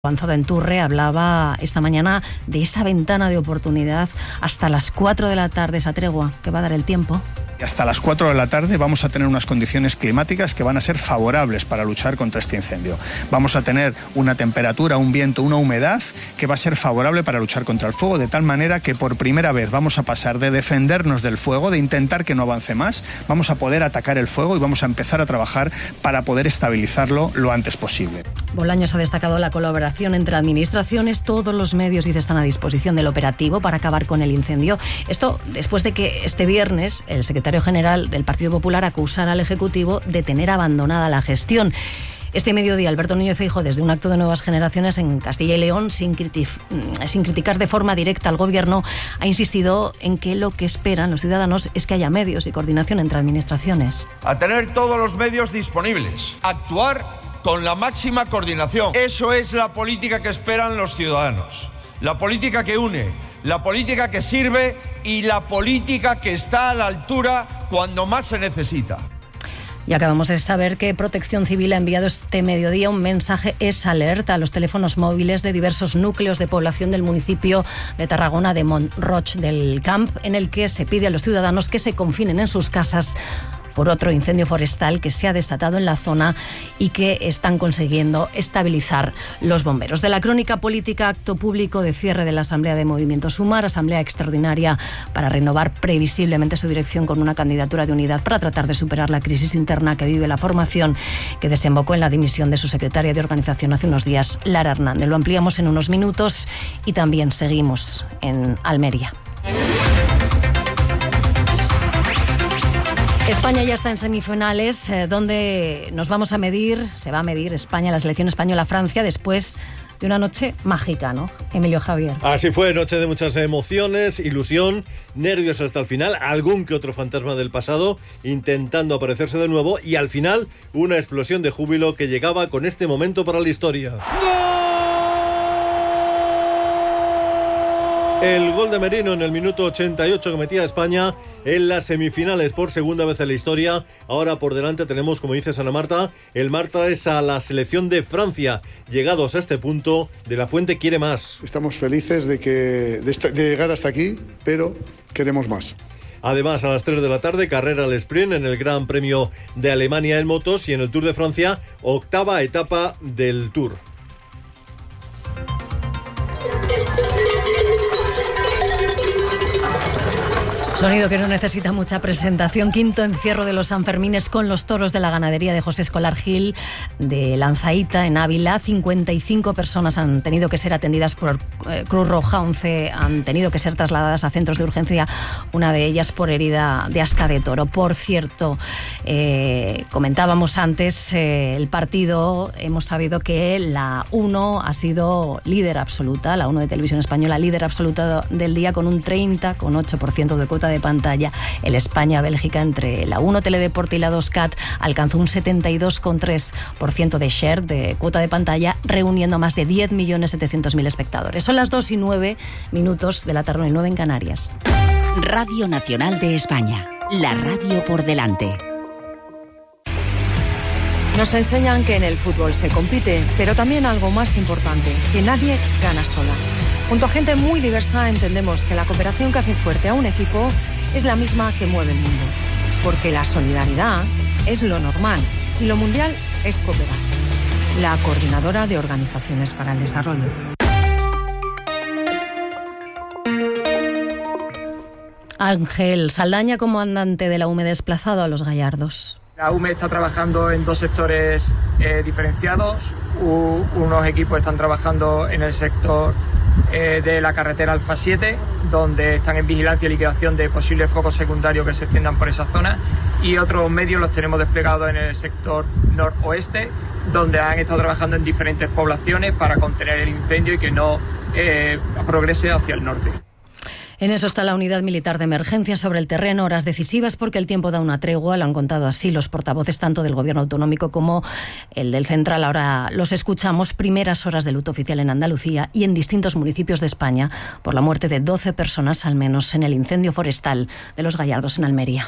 Avanzado en Turre hablaba esta mañana de esa ventana de oportunidad hasta las 4 de la tarde, esa tregua que va a dar el tiempo. Hasta las 4 de la tarde vamos a tener unas condiciones climáticas que van a ser favorables para luchar contra este incendio. Vamos a tener una temperatura, un viento, una humedad que va a ser favorable para luchar contra el fuego, de tal manera que por primera vez vamos a pasar de defendernos del fuego, de intentar que no avance más, vamos a poder atacar el fuego y vamos a empezar a trabajar para poder estabilizarlo lo antes posible. Bolaños ha destacado la colaboración entre administraciones, todos los medios están a disposición del operativo para acabar con el incendio. Esto después de que este viernes el secretario general del Partido Popular acusara al Ejecutivo de tener abandonada la gestión. Este mediodía, Alberto Núñez Feijóo, desde un acto de Nuevas Generaciones en Castilla y León, sin criticar de forma directa al Gobierno, ha insistido en que lo que esperan los ciudadanos es que haya medios y coordinación entre administraciones. A tener todos los medios disponibles, actuar con la máxima coordinación. Eso es la política que esperan los ciudadanos. La política que une, la política que sirve y la política que está a la altura cuando más se necesita. Y acabamos de saber que Protección Civil ha enviado este mediodía un mensaje alerta a los teléfonos móviles de diversos núcleos de población del municipio de Tarragona de Mont-Roig del Camp, en el que se pide a los ciudadanos que se confinen en sus casas por otro incendio forestal que se ha desatado en la zona y que están consiguiendo estabilizar los bomberos. De la crónica política, acto público de cierre de la Asamblea de Movimiento Sumar, asamblea extraordinaria para renovar previsiblemente su dirección con una candidatura de unidad para tratar de superar la crisis interna que vive la formación, que desembocó en la dimisión de su secretaria de organización hace unos días, Lara Hernández. Lo ampliamos en unos minutos y también seguimos en Almería. España ya está en semifinales, donde se va a medir España, la selección española, Francia, después de una noche mágica, ¿no, Emilio Javier? Así fue, noche de muchas emociones, ilusión, nervios hasta el final, algún que otro fantasma del pasado intentando aparecerse de nuevo y al final una explosión de júbilo que llegaba con este momento para la historia. El gol de Merino en el minuto 88 que metía a España en las semifinales por segunda vez en la historia. Ahora por delante tenemos, como dice Ana Marta, el Marta es a la selección de Francia. Llegados a este punto, De la Fuente quiere más. Estamos felices de llegar hasta aquí, pero queremos más. Además, a las 3 de la tarde, carrera al sprint en el Gran Premio de Alemania en motos y en el Tour de Francia, octava etapa del Tour. Sonido que no necesita mucha presentación. Quinto encierro de los Sanfermines con los toros de la ganadería de José Escolar Gil de Lanzaíta, en Ávila. 55 personas han tenido que ser atendidas por Cruz Roja, 11 han tenido que ser trasladadas a centros de urgencia, una de ellas por herida de asta de toro. Por cierto, comentábamos antes el partido, hemos sabido que la 1 ha sido líder absoluta, la 1 de Televisión Española, líder absoluta del día con un 30,8% de cuota de pantalla. El España-Bélgica entre la 1 Teledeporte y la 2 CAT alcanzó un 72,3% de share, de cuota de pantalla, reuniendo a más de 10.700.000 espectadores. Son las 2:09 de la tarde, 9 en Canarias. Radio Nacional de España, la radio por delante. Nos enseñan que en el fútbol se compite, pero también algo más importante, que nadie gana sola. Junto a gente muy diversa entendemos que la cooperación que hace fuerte a un equipo es la misma que mueve el mundo. Porque la solidaridad es lo normal y lo mundial es cooperar. La Coordinadora de Organizaciones para el Desarrollo. Ángel Saldaña, comandante de la UME, desplazado a Los Gallardos. La UME está trabajando en dos sectores diferenciados. Unos equipos están trabajando en el sector de la carretera Alfa 7, donde están en vigilancia y liquidación de posibles focos secundarios que se extiendan por esa zona, y otros medios los tenemos desplegados en el sector noroeste, donde han estado trabajando en diferentes poblaciones para contener el incendio y que no progrese hacia el norte. En eso está la unidad militar de emergencia sobre el terreno, horas decisivas porque el tiempo da una tregua, lo han contado así los portavoces tanto del Gobierno autonómico como el del Central. Ahora los escuchamos. Primeras horas de luto oficial en Andalucía y en distintos municipios de España por la muerte de 12 personas al menos en el incendio forestal de Los Gallardos en Almería.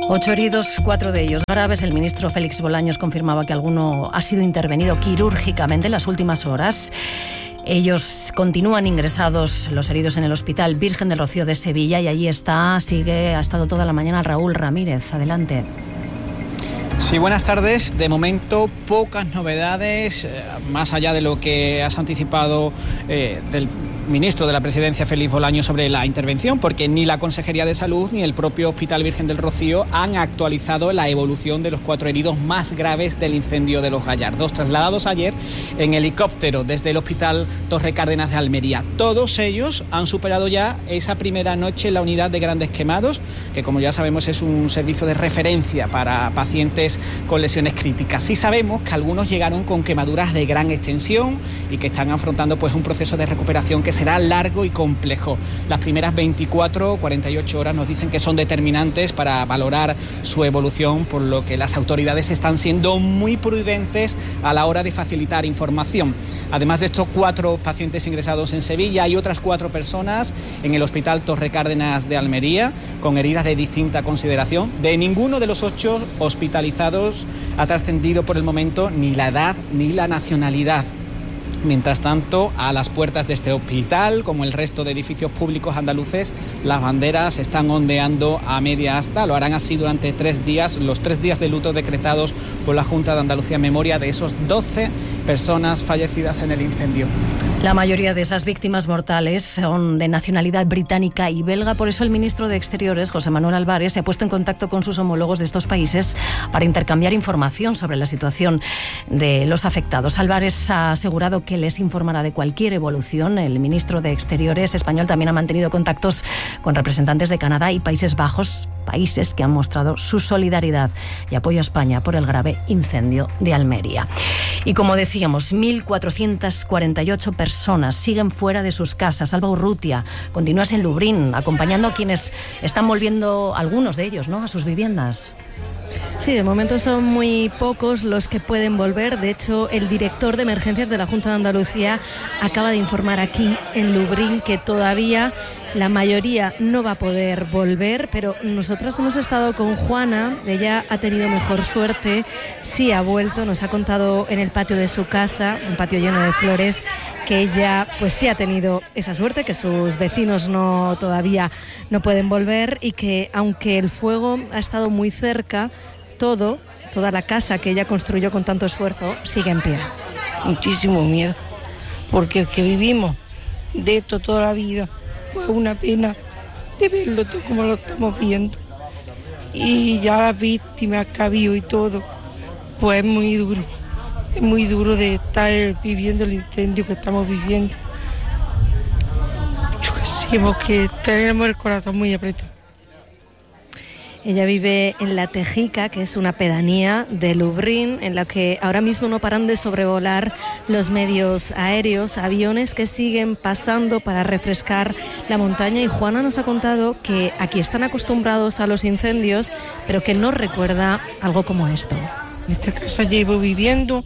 8 heridos, 4 de ellos graves. El ministro Félix Bolaños confirmaba que alguno ha sido intervenido quirúrgicamente en las últimas horas. Ellos continúan ingresados, los heridos, en el Hospital Virgen del Rocío de Sevilla, y allí ha estado toda la mañana Raúl Ramírez. Adelante. Sí, buenas tardes. De momento, pocas novedades, más allá de lo que has anticipado del ministro de la Presidencia, Félix Bolaños, sobre la intervención, porque ni la Consejería de Salud ni el propio Hospital Virgen del Rocío han actualizado la evolución de los 4 heridos más graves del incendio de Los Gallardos, trasladados ayer en helicóptero desde el Hospital Torre Cárdenas de Almería. Todos ellos han superado ya esa primera noche en la unidad de grandes quemados, que, como ya sabemos, es un servicio de referencia para pacientes con lesiones críticas. Sí sabemos que algunos llegaron con quemaduras de gran extensión y que están afrontando un proceso de recuperación que será largo y complejo. Las primeras 24 o 48 horas nos dicen que son determinantes para valorar su evolución, por lo que las autoridades están siendo muy prudentes a la hora de facilitar información. Además de estos 4 pacientes ingresados en Sevilla, hay otras 4 personas en el Hospital Torre Cárdenas de Almería con heridas de distinta consideración. De ninguno de los 8 hospitalizados ha trascendido por el momento ni la edad ni la nacionalidad. Mientras tanto, a las puertas de este hospital, como el resto de edificios públicos andaluces, las banderas están ondeando a media asta. Lo harán así durante 3 días, los 3 días de luto decretados por la Junta de Andalucía en memoria de esos 12 personas fallecidas en el incendio. La mayoría de esas víctimas mortales son de nacionalidad británica y belga. Por eso el ministro de Exteriores, José Manuel Álvarez, se ha puesto en contacto con sus homólogos de estos países para intercambiar información sobre la situación de los afectados. Álvarez ha asegurado que les informará de cualquier evolución. El ministro de Exteriores español también ha mantenido contactos con representantes de Canadá y Países Bajos, países que han mostrado su solidaridad y apoyo a España por el grave incendio de Almería. Y como decíamos, 1.448 personas siguen fuera de sus casas. Alba Urrutia, continúas en Lubrién, acompañando a quienes están volviendo, algunos de ellos, ¿no?, a sus viviendas. Sí, de momento son muy pocos los que pueden volver. De hecho, el director de emergencias de la Junta de Andalucía acaba de informar aquí en Lubrién que todavía la mayoría no va a poder volver, pero nosotros hemos estado con Juana. Ella ha tenido mejor suerte, sí ha vuelto, nos ha contado en el patio de su casa, un patio lleno de flores, que ella pues sí ha tenido esa suerte, que sus vecinos todavía no pueden volver, y que aunque el fuego ha estado muy cerca, toda la casa que ella construyó con tanto esfuerzo sigue en pie. Muchísimo miedo, porque el que vivimos de esto toda la vida, fue una pena de verlo todo como lo estamos viendo. Y ya las víctimas que ha habido y todo, pues es muy duro de estar viviendo el incendio que estamos viviendo. Yo que sí, porque tenemos el corazón muy apretado. Ella vive en La Tejica, que es una pedanía de Lubrién, en la que ahora mismo no paran de sobrevolar los medios aéreos, aviones que siguen pasando para refrescar la montaña. Y Juana nos ha contado que aquí están acostumbrados a los incendios, pero que no recuerda algo como esto. En esta casa llevo viviendo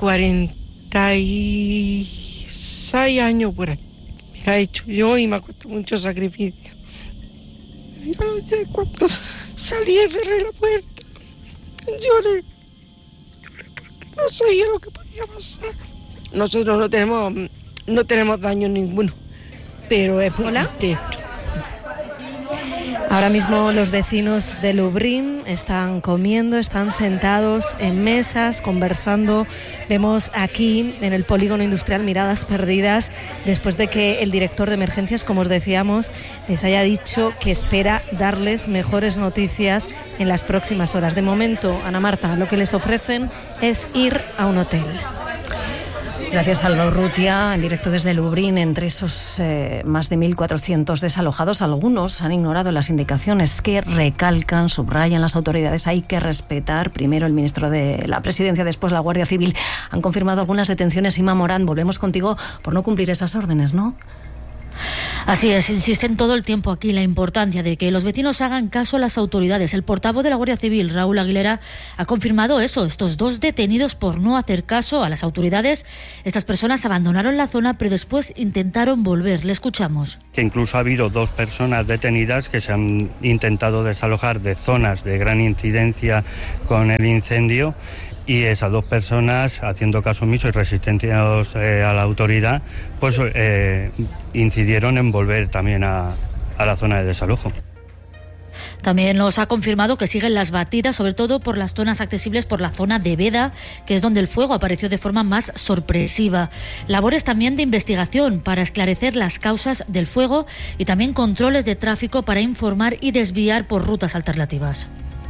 46 años por ahí. Me ha hecho yo y me ha costado mucho sacrificio. Yo no sé cuánto salí y cerré la puerta. Lloré porque no sabía lo que podía pasar. Nosotros no tenemos daño ninguno, pero es muy triste. Ahora mismo los vecinos de Lubrién están comiendo, están sentados en mesas, conversando. Vemos aquí en el polígono industrial miradas perdidas después de que el director de emergencias, como os decíamos, les haya dicho que espera darles mejores noticias en las próximas horas. De momento, Ana Marta, lo que les ofrecen es ir a un hotel. Gracias, Alba Urrutia, en directo desde Lubrién. Entre esos más de 1.400 desalojados, algunos han ignorado las indicaciones que recalcan, subrayan las autoridades. Hay que respetar. Primero el ministro de la Presidencia, después la Guardia Civil. Han confirmado algunas detenciones. Inma Morán, volvemos contigo por no cumplir esas órdenes, ¿no? Así es, insisten todo el tiempo aquí la importancia de que los vecinos hagan caso a las autoridades. El portavoz de la Guardia Civil, Raúl Aguilera, ha confirmado eso, estos 2 detenidos por no hacer caso a las autoridades. Estas personas abandonaron la zona, pero después intentaron volver. Le escuchamos. Que incluso ha habido 2 personas detenidas que se han intentado desalojar de zonas de gran incidencia con el incendio. Y esas 2 personas, haciendo caso omiso y resistencias a la autoridad, pues incidieron en volver también a la zona de desalojo. También nos ha confirmado que siguen las batidas, sobre todo por las zonas accesibles por la zona de Veda, que es donde el fuego apareció de forma más sorpresiva. Labores también de investigación para esclarecer las causas del fuego y también controles de tráfico para informar y desviar por rutas alternativas.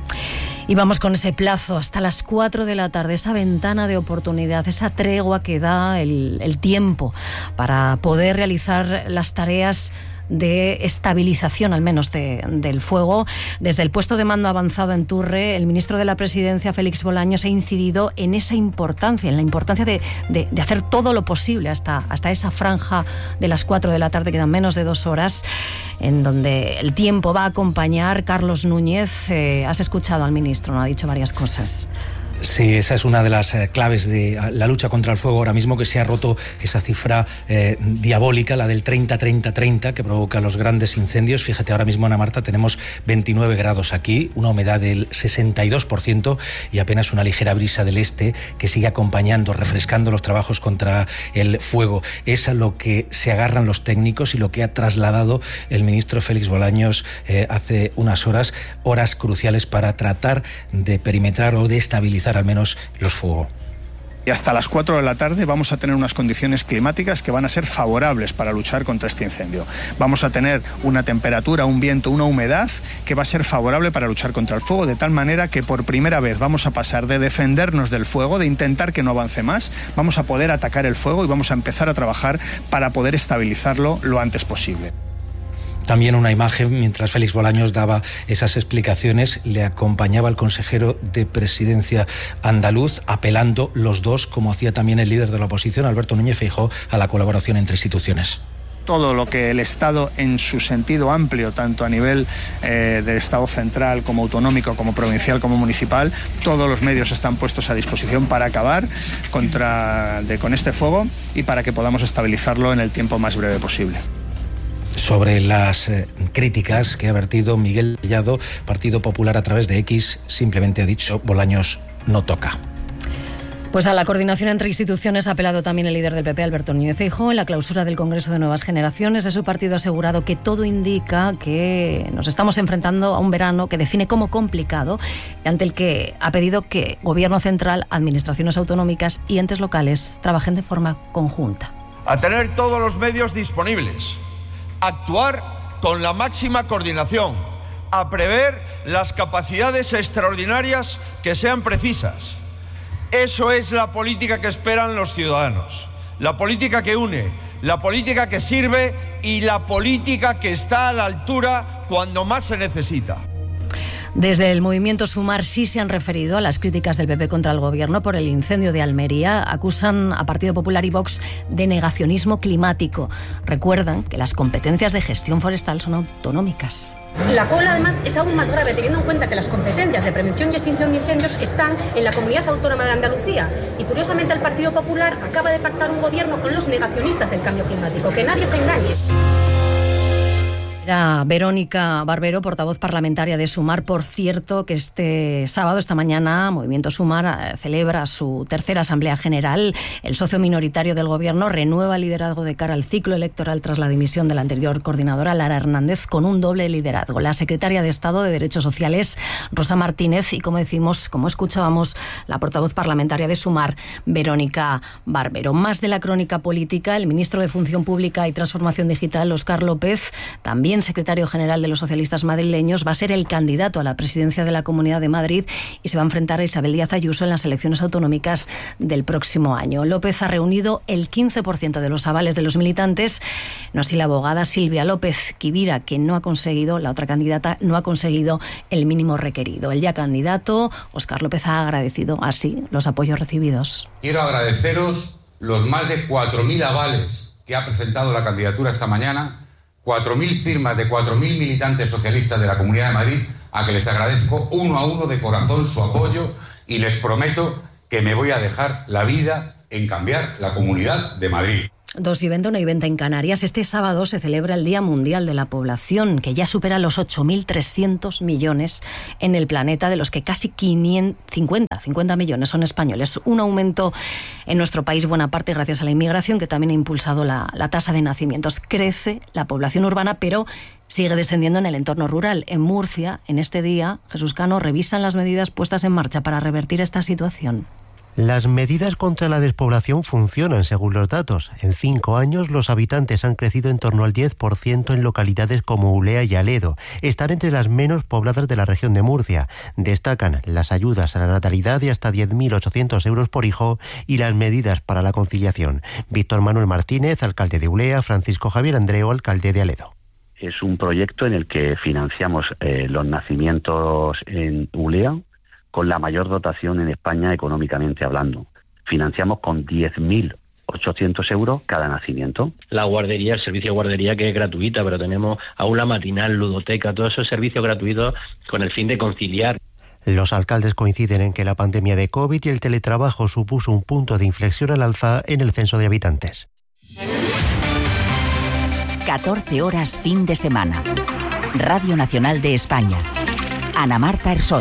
Y vamos con ese plazo hasta las 4 de la tarde, esa ventana de oportunidad, esa tregua que da el tiempo para poder realizar las tareas de estabilización, al menos del fuego. Desde el puesto de mando avanzado en Turre, el ministro de la Presidencia, Félix Bolaños, ha incidido en esa importancia, en la importancia de hacer todo lo posible hasta esa franja de las 4 de la tarde, quedan menos de 2 horas, en donde el tiempo va a acompañar. Carlos Núñez, has escuchado al ministro, ¿no? Ha dicho varias cosas. Sí, esa es una de las claves de la lucha contra el fuego ahora mismo, que se ha roto esa cifra diabólica, la del 30-30-30, que provoca los grandes incendios. Fíjate, ahora mismo, Ana Marta, tenemos 29 grados aquí, una humedad del 62% y apenas una ligera brisa del este que sigue acompañando, refrescando los trabajos contra el fuego. Es a lo que se agarran los técnicos y lo que ha trasladado el ministro Félix Bolaños hace unas horas cruciales para tratar de perimetrar o de estabilizar al menos los fuegos. Y hasta las 4 de la tarde vamos a tener unas condiciones climáticas que van a ser favorables para luchar contra este incendio. Vamos a tener una temperatura, un viento, una humedad que va a ser favorable para luchar contra el fuego, de tal manera que por primera vez vamos a pasar de defendernos del fuego, de intentar que no avance más, vamos a poder atacar el fuego y vamos a empezar a trabajar para poder estabilizarlo lo antes posible. También una imagen, mientras Félix Bolaños daba esas explicaciones, le acompañaba el consejero de Presidencia andaluz, apelando los dos, como hacía también el líder de la oposición, Alberto Núñez Feijóo, a la colaboración entre instituciones. Todo lo que el Estado, en su sentido amplio, tanto a nivel del Estado central como autonómico, como provincial, como municipal, todos los medios están puestos a disposición para acabar con este fuego y para que podamos estabilizarlo en el tiempo más breve posible. Sobre las críticas que ha vertido Miguel Tellado, Partido Popular, a través de X, simplemente ha dicho: Bolaños no toca. Pues a la coordinación entre instituciones ha apelado también el líder del PP, Alberto Núñez Feijóo. En la clausura del Congreso de Nuevas Generaciones de su partido ha asegurado que todo indica que nos estamos enfrentando a un verano que define como complicado, ante el que ha pedido que Gobierno central, administraciones autonómicas y entes locales trabajen de forma conjunta. A tener todos los medios disponibles, actuar con la máxima coordinación, a prever las capacidades extraordinarias que sean precisas. Eso es la política que esperan los ciudadanos, la política que une, la política que sirve y la política que está a la altura cuando más se necesita. Desde el movimiento Sumar sí se han referido a las críticas del PP contra el Gobierno por el incendio de Almería. Acusan a Partido Popular y Vox de negacionismo climático. Recuerdan que las competencias de gestión forestal son autonómicas. La cola, además, es aún más grave teniendo en cuenta que las competencias de prevención y extinción de incendios están en la Comunidad Autónoma de Andalucía. Y curiosamente el Partido Popular acaba de pactar un gobierno con los negacionistas del cambio climático. Que nadie se engañe. Era Verónica Barbero, portavoz parlamentaria de Sumar. Por cierto, que esta mañana, Movimiento Sumar celebra su tercera Asamblea General. El socio minoritario del Gobierno renueva el liderazgo de cara al ciclo electoral tras la dimisión de la anterior coordinadora, Lara Hernández, con un doble liderazgo. La secretaria de Estado de Derechos Sociales, Rosa Martínez, y como escuchábamos, la portavoz parlamentaria de Sumar, Verónica Barbero. Más de la crónica política, el ministro de Función Pública y Transformación Digital, Óscar López, también secretario general de los socialistas madrileños, va a ser el candidato a la presidencia de la Comunidad de Madrid y se va a enfrentar a Isabel Díaz Ayuso en las elecciones autonómicas del próximo año. López ha reunido el 15% de los avales de los militantes, no así la abogada Silvia López Quivira, que la otra candidata, no ha conseguido el mínimo requerido. El ya candidato, Óscar López, ha agradecido así los apoyos recibidos. Quiero agradeceros los más de 4.000 avales que ha presentado la candidatura esta mañana, 4.000 firmas de 4.000 militantes socialistas de la Comunidad de Madrid, a que les agradezco uno a uno de corazón su apoyo y les prometo que me voy a dejar la vida en cambiar la Comunidad de Madrid. 2:20, 1:20 en Canarias. Este sábado se celebra el Día Mundial de la Población, que ya supera los 8.300 millones en el planeta, de los que casi 50 millones son españoles. Un aumento en nuestro país, buena parte gracias a la inmigración, que también ha impulsado la tasa de nacimientos. Crece la población urbana, pero sigue descendiendo en el entorno rural. En Murcia, en este día, Jesús Cano, revisan las medidas puestas en marcha para revertir esta situación. Las medidas contra la despoblación funcionan según los datos. En 5 años los habitantes han crecido en torno al 10% en localidades como Ulea y Aledo. Están entre las menos pobladas de la región de Murcia. Destacan las ayudas a la natalidad de hasta 10.800 euros por hijo y las medidas para la conciliación. Víctor Manuel Martínez, alcalde de Ulea, Francisco Javier Andreo, alcalde de Aledo. Es un proyecto en el que financiamos los nacimientos en Ulea con la mayor dotación en España económicamente hablando. Financiamos con 10.800 euros cada nacimiento. La guardería, el servicio de guardería, que es gratuita, pero tenemos aula matinal, ludoteca, todos esos servicios gratuitos con el fin de conciliar. Los alcaldes coinciden en que la pandemia de COVID y el teletrabajo supuso un punto de inflexión al alza en el censo de habitantes. 14 horas fin de semana. Radio Nacional de España. Ana Marta Ersoch.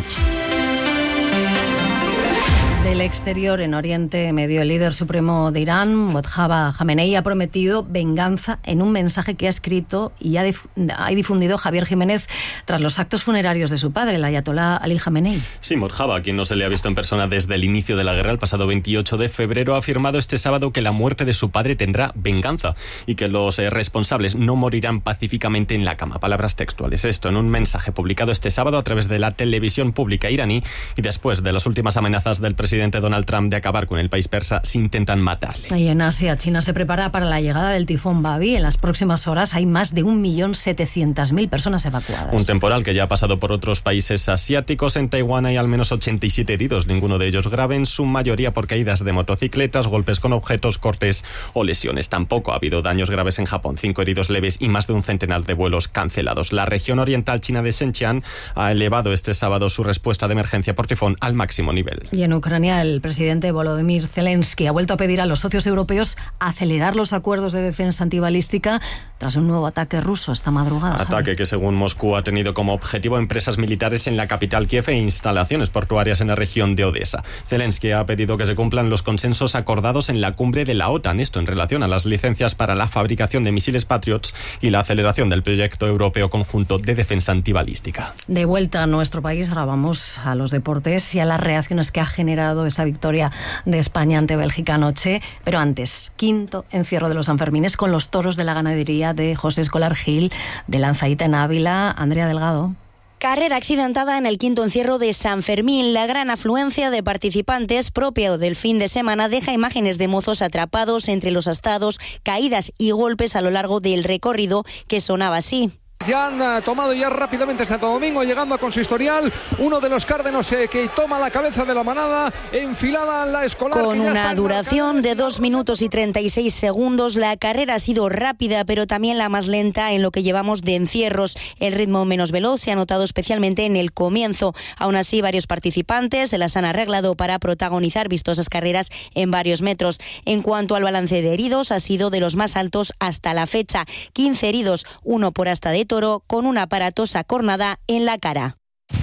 Del exterior, en Oriente Medio, el líder supremo de Irán, Mojtaba Jamenei, ha prometido venganza en un mensaje que ha escrito y ha difundido Javier Jiménez tras los actos funerarios de su padre, el ayatolá Ali Jamenei. Sí, Mojtaba, a quien no se le ha visto en persona desde el inicio de la guerra, el pasado 28 de febrero, ha afirmado este sábado que la muerte de su padre tendrá venganza y que los responsables no morirán pacíficamente en la cama. Palabras textuales. Esto en un mensaje publicado este sábado a través de la televisión pública iraní, y después de las últimas amenazas del presidente Donald Trump de acabar con el país persa si intentan matarle. Y en Asia, China se prepara para la llegada del tifón Babi. En las próximas horas hay más de 1.700.000 personas evacuadas. Un temporal que ya ha pasado por otros países asiáticos. En Taiwán hay al menos 87 heridos, ninguno de ellos grave, en su mayoría por caídas de motocicletas, golpes con objetos, cortes o lesiones. Tampoco ha habido daños graves en Japón, 5 heridos leves y más de un centenar de vuelos cancelados. La región oriental china de Xinjiang ha elevado este sábado su respuesta de emergencia por tifón al máximo nivel. Y en Ucrania, el presidente Volodymyr Zelensky ha vuelto a pedir a los socios europeos acelerar los acuerdos de defensa antibalística tras un nuevo ataque ruso esta madrugada. Ataque que, según Moscú, ha tenido como objetivo empresas militares en la capital Kiev e instalaciones portuarias en la región de Odessa. Zelensky ha pedido que se cumplan los consensos acordados en la cumbre de la OTAN, esto en relación a las licencias para la fabricación de misiles Patriots y la aceleración del proyecto europeo conjunto de defensa antibalística. De vuelta a nuestro país, ahora vamos a los deportes y a las reacciones que ha generado esa victoria de España ante Bélgica anoche. Pero antes, quinto encierro de los Sanfermines con los toros de la ganadería de José Escolar Gil, de Lanzaíta en Ávila. Andrea Delgado. Carrera accidentada en el quinto encierro de San Fermín. La gran afluencia de participantes propio del fin de semana deja imágenes de mozos atrapados entre los astados, caídas y golpes a lo largo del recorrido que sonaba así. Ya han tomado ya rápidamente Santo Domingo, llegando a consistorial. Uno de los cárdenos que toma la cabeza de la manada, enfilada en la Escolar. Con una duración de 2 minutos y 36 segundos, la carrera ha sido rápida, pero también la más lenta en lo que llevamos de encierros. El ritmo menos veloz se ha notado especialmente en el comienzo. Aún así, varios participantes se las han arreglado para protagonizar vistosas carreras en varios metros. En cuanto al balance de heridos, ha sido de los más altos hasta la fecha. 15 heridos, uno por asta de toro, con una aparatosa cornada en la cara.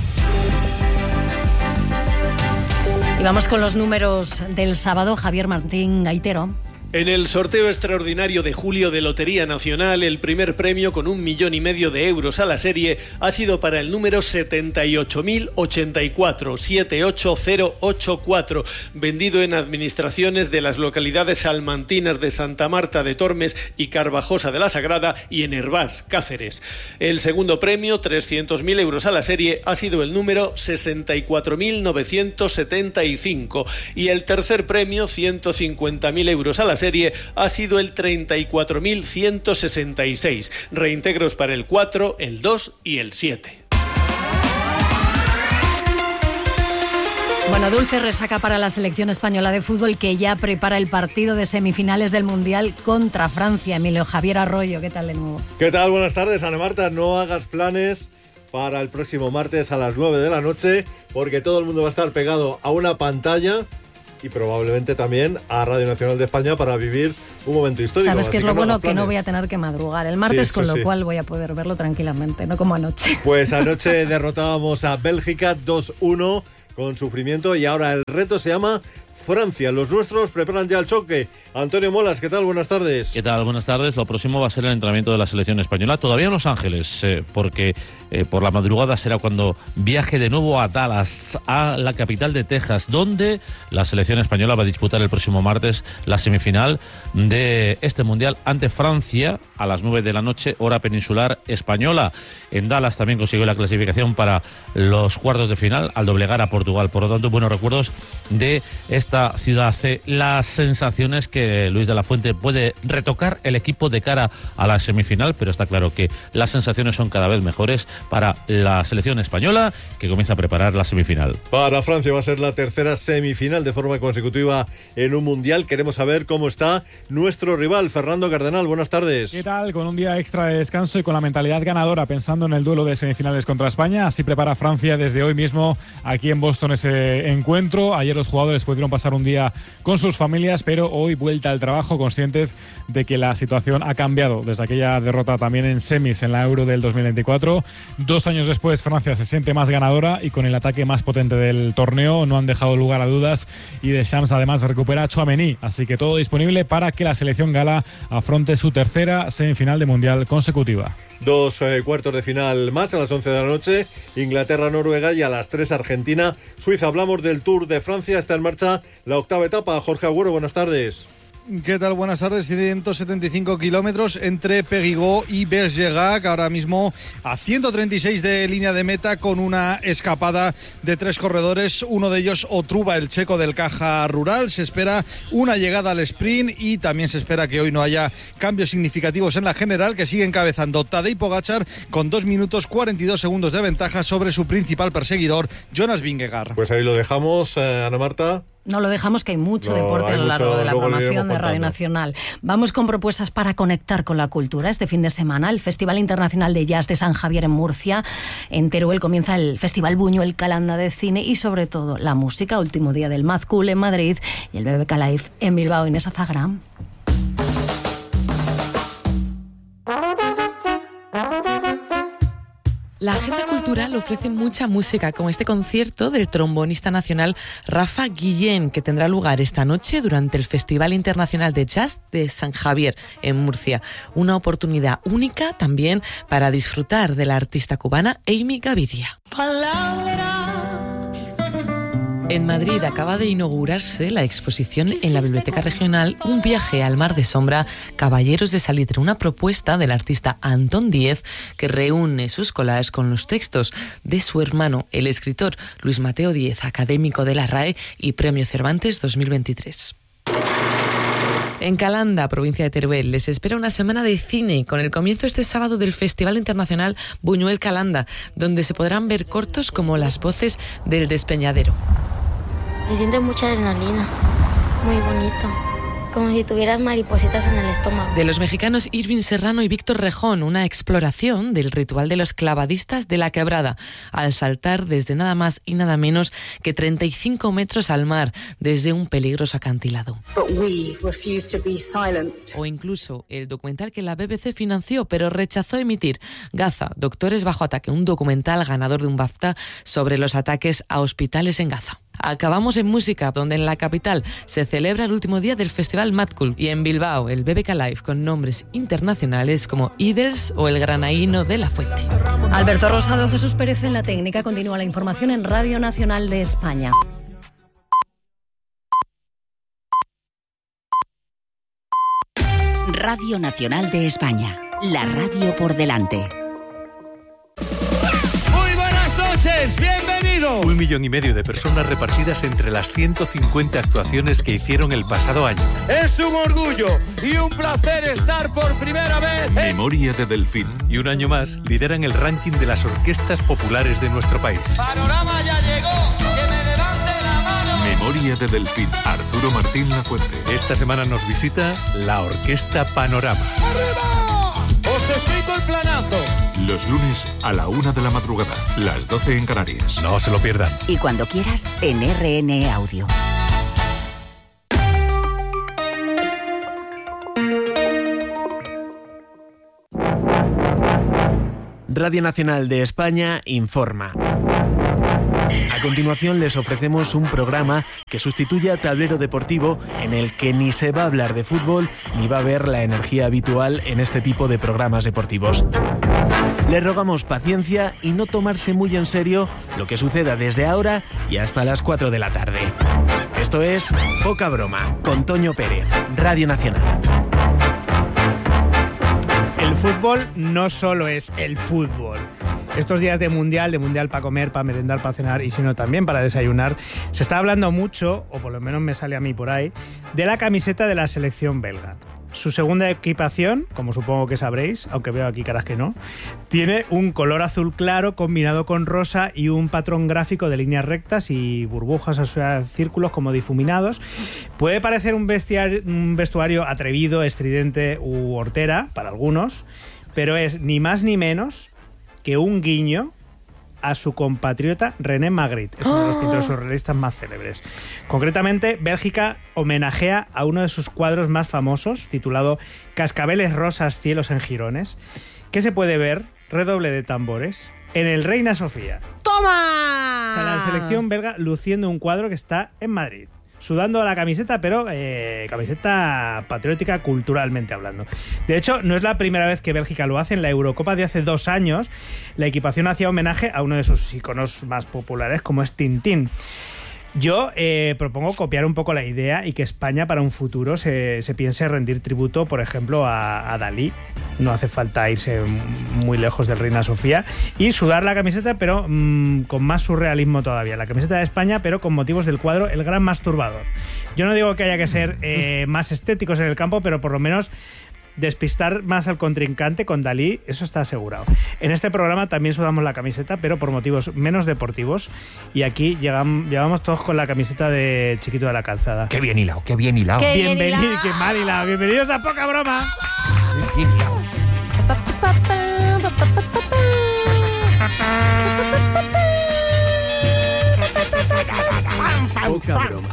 Y vamos con los números del sábado. Javier Martín Gaitero. En el sorteo extraordinario de julio de Lotería Nacional, el primer premio con 1,5 millones de euros a la serie ha sido para el número 78.084, 78084, vendido en administraciones de las localidades salmantinas de Santa Marta de Tormes y Carvajosa de la Sagrada y en Hervás, Cáceres. El segundo premio, 300.000 euros a la serie, ha sido el número 64.975 y el tercer premio, 150.000 euros a la serie, ha sido el 34.166. Reintegros para el 4, el 2 y el 7. Bueno, dulce resaca para la selección española de fútbol, que ya prepara el partido de semifinales del Mundial contra Francia. Emilio Javier Arroyo, ¿qué tal de nuevo? ¿Qué tal? Buenas tardes, Ana Marta. No hagas planes para el próximo martes a las 9 de la noche, porque todo el mundo va a estar pegado a una pantalla y probablemente también a Radio Nacional de España para vivir un momento histórico. ¿Sabes qué es lo bueno? Que no voy a a tener que madrugar el martes, con lo cual voy a poder verlo tranquilamente, no como anoche. Pues anoche derrotábamos a Bélgica 2-1 con sufrimiento, y ahora el reto se llama Francia. Los nuestros preparan ya el choque. Antonio Molas, ¿qué tal? Buenas tardes. ¿Qué tal? Buenas tardes. Lo próximo va a ser el entrenamiento de la selección española, todavía en Los Ángeles, porque por la madrugada será cuando viaje de nuevo a Dallas, a la capital de Texas, donde la selección española va a disputar el próximo martes la semifinal de este Mundial ante Francia a las 9 de la noche, hora peninsular española. En Dallas también consiguió la clasificación para los cuartos de final al doblegar a Portugal. Por lo tanto, buenos recuerdos de esta ciudad C. Las sensaciones que Luis de la Fuente puede retocar el equipo de cara a la semifinal, pero está claro que las sensaciones son cada vez mejores para la selección española, que comienza a preparar la semifinal. Para Francia va a ser la tercera semifinal de forma consecutiva en un Mundial. Queremos saber cómo está nuestro rival, Fernando Cardenal. Buenas tardes. ¿Qué tal? Con un día extra de descanso y con la mentalidad ganadora, pensando en el duelo de semifinales contra España. Así prepara Francia desde hoy mismo aquí en Boston ese encuentro. Ayer los jugadores pudieron pasar un día con sus familias, pero hoy vuelta al trabajo, conscientes de que la situación ha cambiado desde aquella derrota también en semis en la Euro del 2024. 2 años después, Francia se siente más ganadora y con el ataque más potente del torneo. No han dejado lugar a dudas, y Deschamps además recupera a Tchouaméni, así que todo disponible para que la selección gala afronte su tercera semifinal de Mundial consecutiva. 2 cuartos de final más a las 11 de la noche, Inglaterra-Noruega, y a las 3 Argentina-Suiza. Hablamos del Tour de Francia, está en marcha la 8ª etapa. Jorge Agüero, buenas tardes. ¿Qué tal? Buenas tardes. 175 kilómetros entre Périgueux y Bergerac, ahora mismo a 136 de línea de meta, con una escapada de 3 corredores, uno de ellos Otruba, el checo del Caja Rural. Se espera una llegada al sprint, y también se espera que hoy no haya cambios significativos en la general, que sigue encabezando Tadej Pogačar con 2 minutos 42 segundos de ventaja sobre su principal perseguidor, Jonas Vingegaard. Pues ahí lo dejamos, Ana Marta. No lo dejamos, que hay mucho deporte a lo largo de la programación de Radio Nacional. Vamos con propuestas para conectar con la cultura. Este fin de semana, el Festival Internacional de Jazz de San Javier en Murcia. En Teruel comienza el Festival Buñuel Calanda de Cine, y sobre todo la música. Último día del Mad Cool en Madrid y el BBK Live en Bilbao. Inés Azagrán. La agenda cultural ofrece mucha música, como este concierto del trombonista nacional Rafa Guillén, que tendrá lugar esta noche durante el Festival Internacional de Jazz de San Javier en Murcia. Una oportunidad única también para disfrutar de la artista cubana Amy Gaviria. En Madrid acaba de inaugurarse la exposición en la Biblioteca Regional Un viaje al mar de sombra, Caballeros de Salitre, una propuesta del artista Antón Díez, que reúne sus collages con los textos de su hermano, el escritor Luis Mateo Díez, académico de la RAE y Premio Cervantes 2023. En Calanda, provincia de Teruel, les espera una semana de cine, con el comienzo este sábado del Festival Internacional Buñuel Calanda, donde se podrán ver cortos como Las voces del despeñadero. Se siente mucha adrenalina, muy bonito, como si tuvieras maripositas en el estómago. De los mexicanos Irving Serrano y Víctor Rejón, una exploración del ritual de los clavadistas de la Quebrada, al saltar desde nada más y nada menos que 35 metros al mar, desde un peligroso acantilado. O incluso el documental que la BBC financió pero rechazó emitir, Gaza, Doctores bajo ataque, un documental ganador de un BAFTA sobre los ataques a hospitales en Gaza. Acabamos en música, donde en la capital se celebra el último día del Festival Mad Cool, y en Bilbao el BBK Live, con nombres internacionales como Idles o el Granaíno de la Fuente. Alberto Rosado, Jesús Pérez en la técnica. Continúa la información en Radio Nacional de España. Radio Nacional de España, la radio por delante. Muy buenas noches, bienvenidos. 1,5 millones de personas repartidas entre las 150 actuaciones que hicieron el pasado año. Es un orgullo y un placer estar por primera vez. Memoria de Delfín. Y un año más lideran el ranking de las orquestas populares de nuestro país. Panorama ya llegó, que me levante la Gloria de Delfín, Arturo Martín Lafuente. Esta semana nos visita la Orquesta Panorama. ¡Arriba! ¡Os explico el planazo! Los lunes a la 1 de la madrugada, las 12 en Canarias. No se lo pierdan. Y cuando quieras, en RN Audio. Radio Nacional de España informa. A continuación les ofrecemos un programa que sustituye a Tablero Deportivo, en el que ni se va a hablar de fútbol ni va a haber la energía habitual en este tipo de programas deportivos. Les rogamos paciencia y no tomarse muy en serio lo que suceda desde ahora y hasta las 4 de la tarde. Esto es Poca Broma, con Toño Pérez, Radio Nacional. El fútbol no solo es el fútbol. Estos días de mundial para comer, para merendar, para cenar y sino también para desayunar, se está hablando mucho, o por lo menos me sale a mí por ahí, de la camiseta de la selección belga. Su segunda equipación, como supongo que sabréis, aunque veo aquí caras que no, tiene un color azul claro combinado con rosa y un patrón gráfico de líneas rectas y burbujas, o sea, círculos como difuminados. Puede parecer un vestuario atrevido, estridente u hortera para algunos, pero es ni más ni menos que un guiño a su compatriota René Magritte. Es uno de los pintores surrealistas más célebres. Concretamente, Bélgica homenajea a uno de sus cuadros más famosos, titulado Cascabeles rosas, cielos en jirones, que se puede ver, redoble de tambores, en el Reina Sofía. ¡Toma! O sea, la selección belga luciendo un cuadro que está en Madrid. Sudando a la camiseta, pero camiseta patriótica culturalmente hablando. De hecho, no es la primera vez que Bélgica lo hace. En la Eurocopa de hace 2 años, la equipación hacía homenaje a uno de sus iconos más populares, como es Tintín. Yo propongo copiar un poco la idea y que España para un futuro se piense rendir tributo, por ejemplo, a Dalí. No hace falta irse muy lejos del Reina Sofía. Y sudar la camiseta, pero con más surrealismo todavía. La camiseta de España, pero con motivos del cuadro El Gran Masturbador. Yo no digo que haya que ser más estéticos en el campo, pero por lo menos despistar más al contrincante con Dalí, eso está asegurado. En este programa también sudamos la camiseta, pero por motivos menos deportivos. Y aquí llevamos todos con la camiseta de Chiquito de la Calzada. Qué bien hilado, qué bien hilado. Bienvenidos, qué mal hilado. Bienvenidos a Poca Broma. Bien hilado. Poca Broma.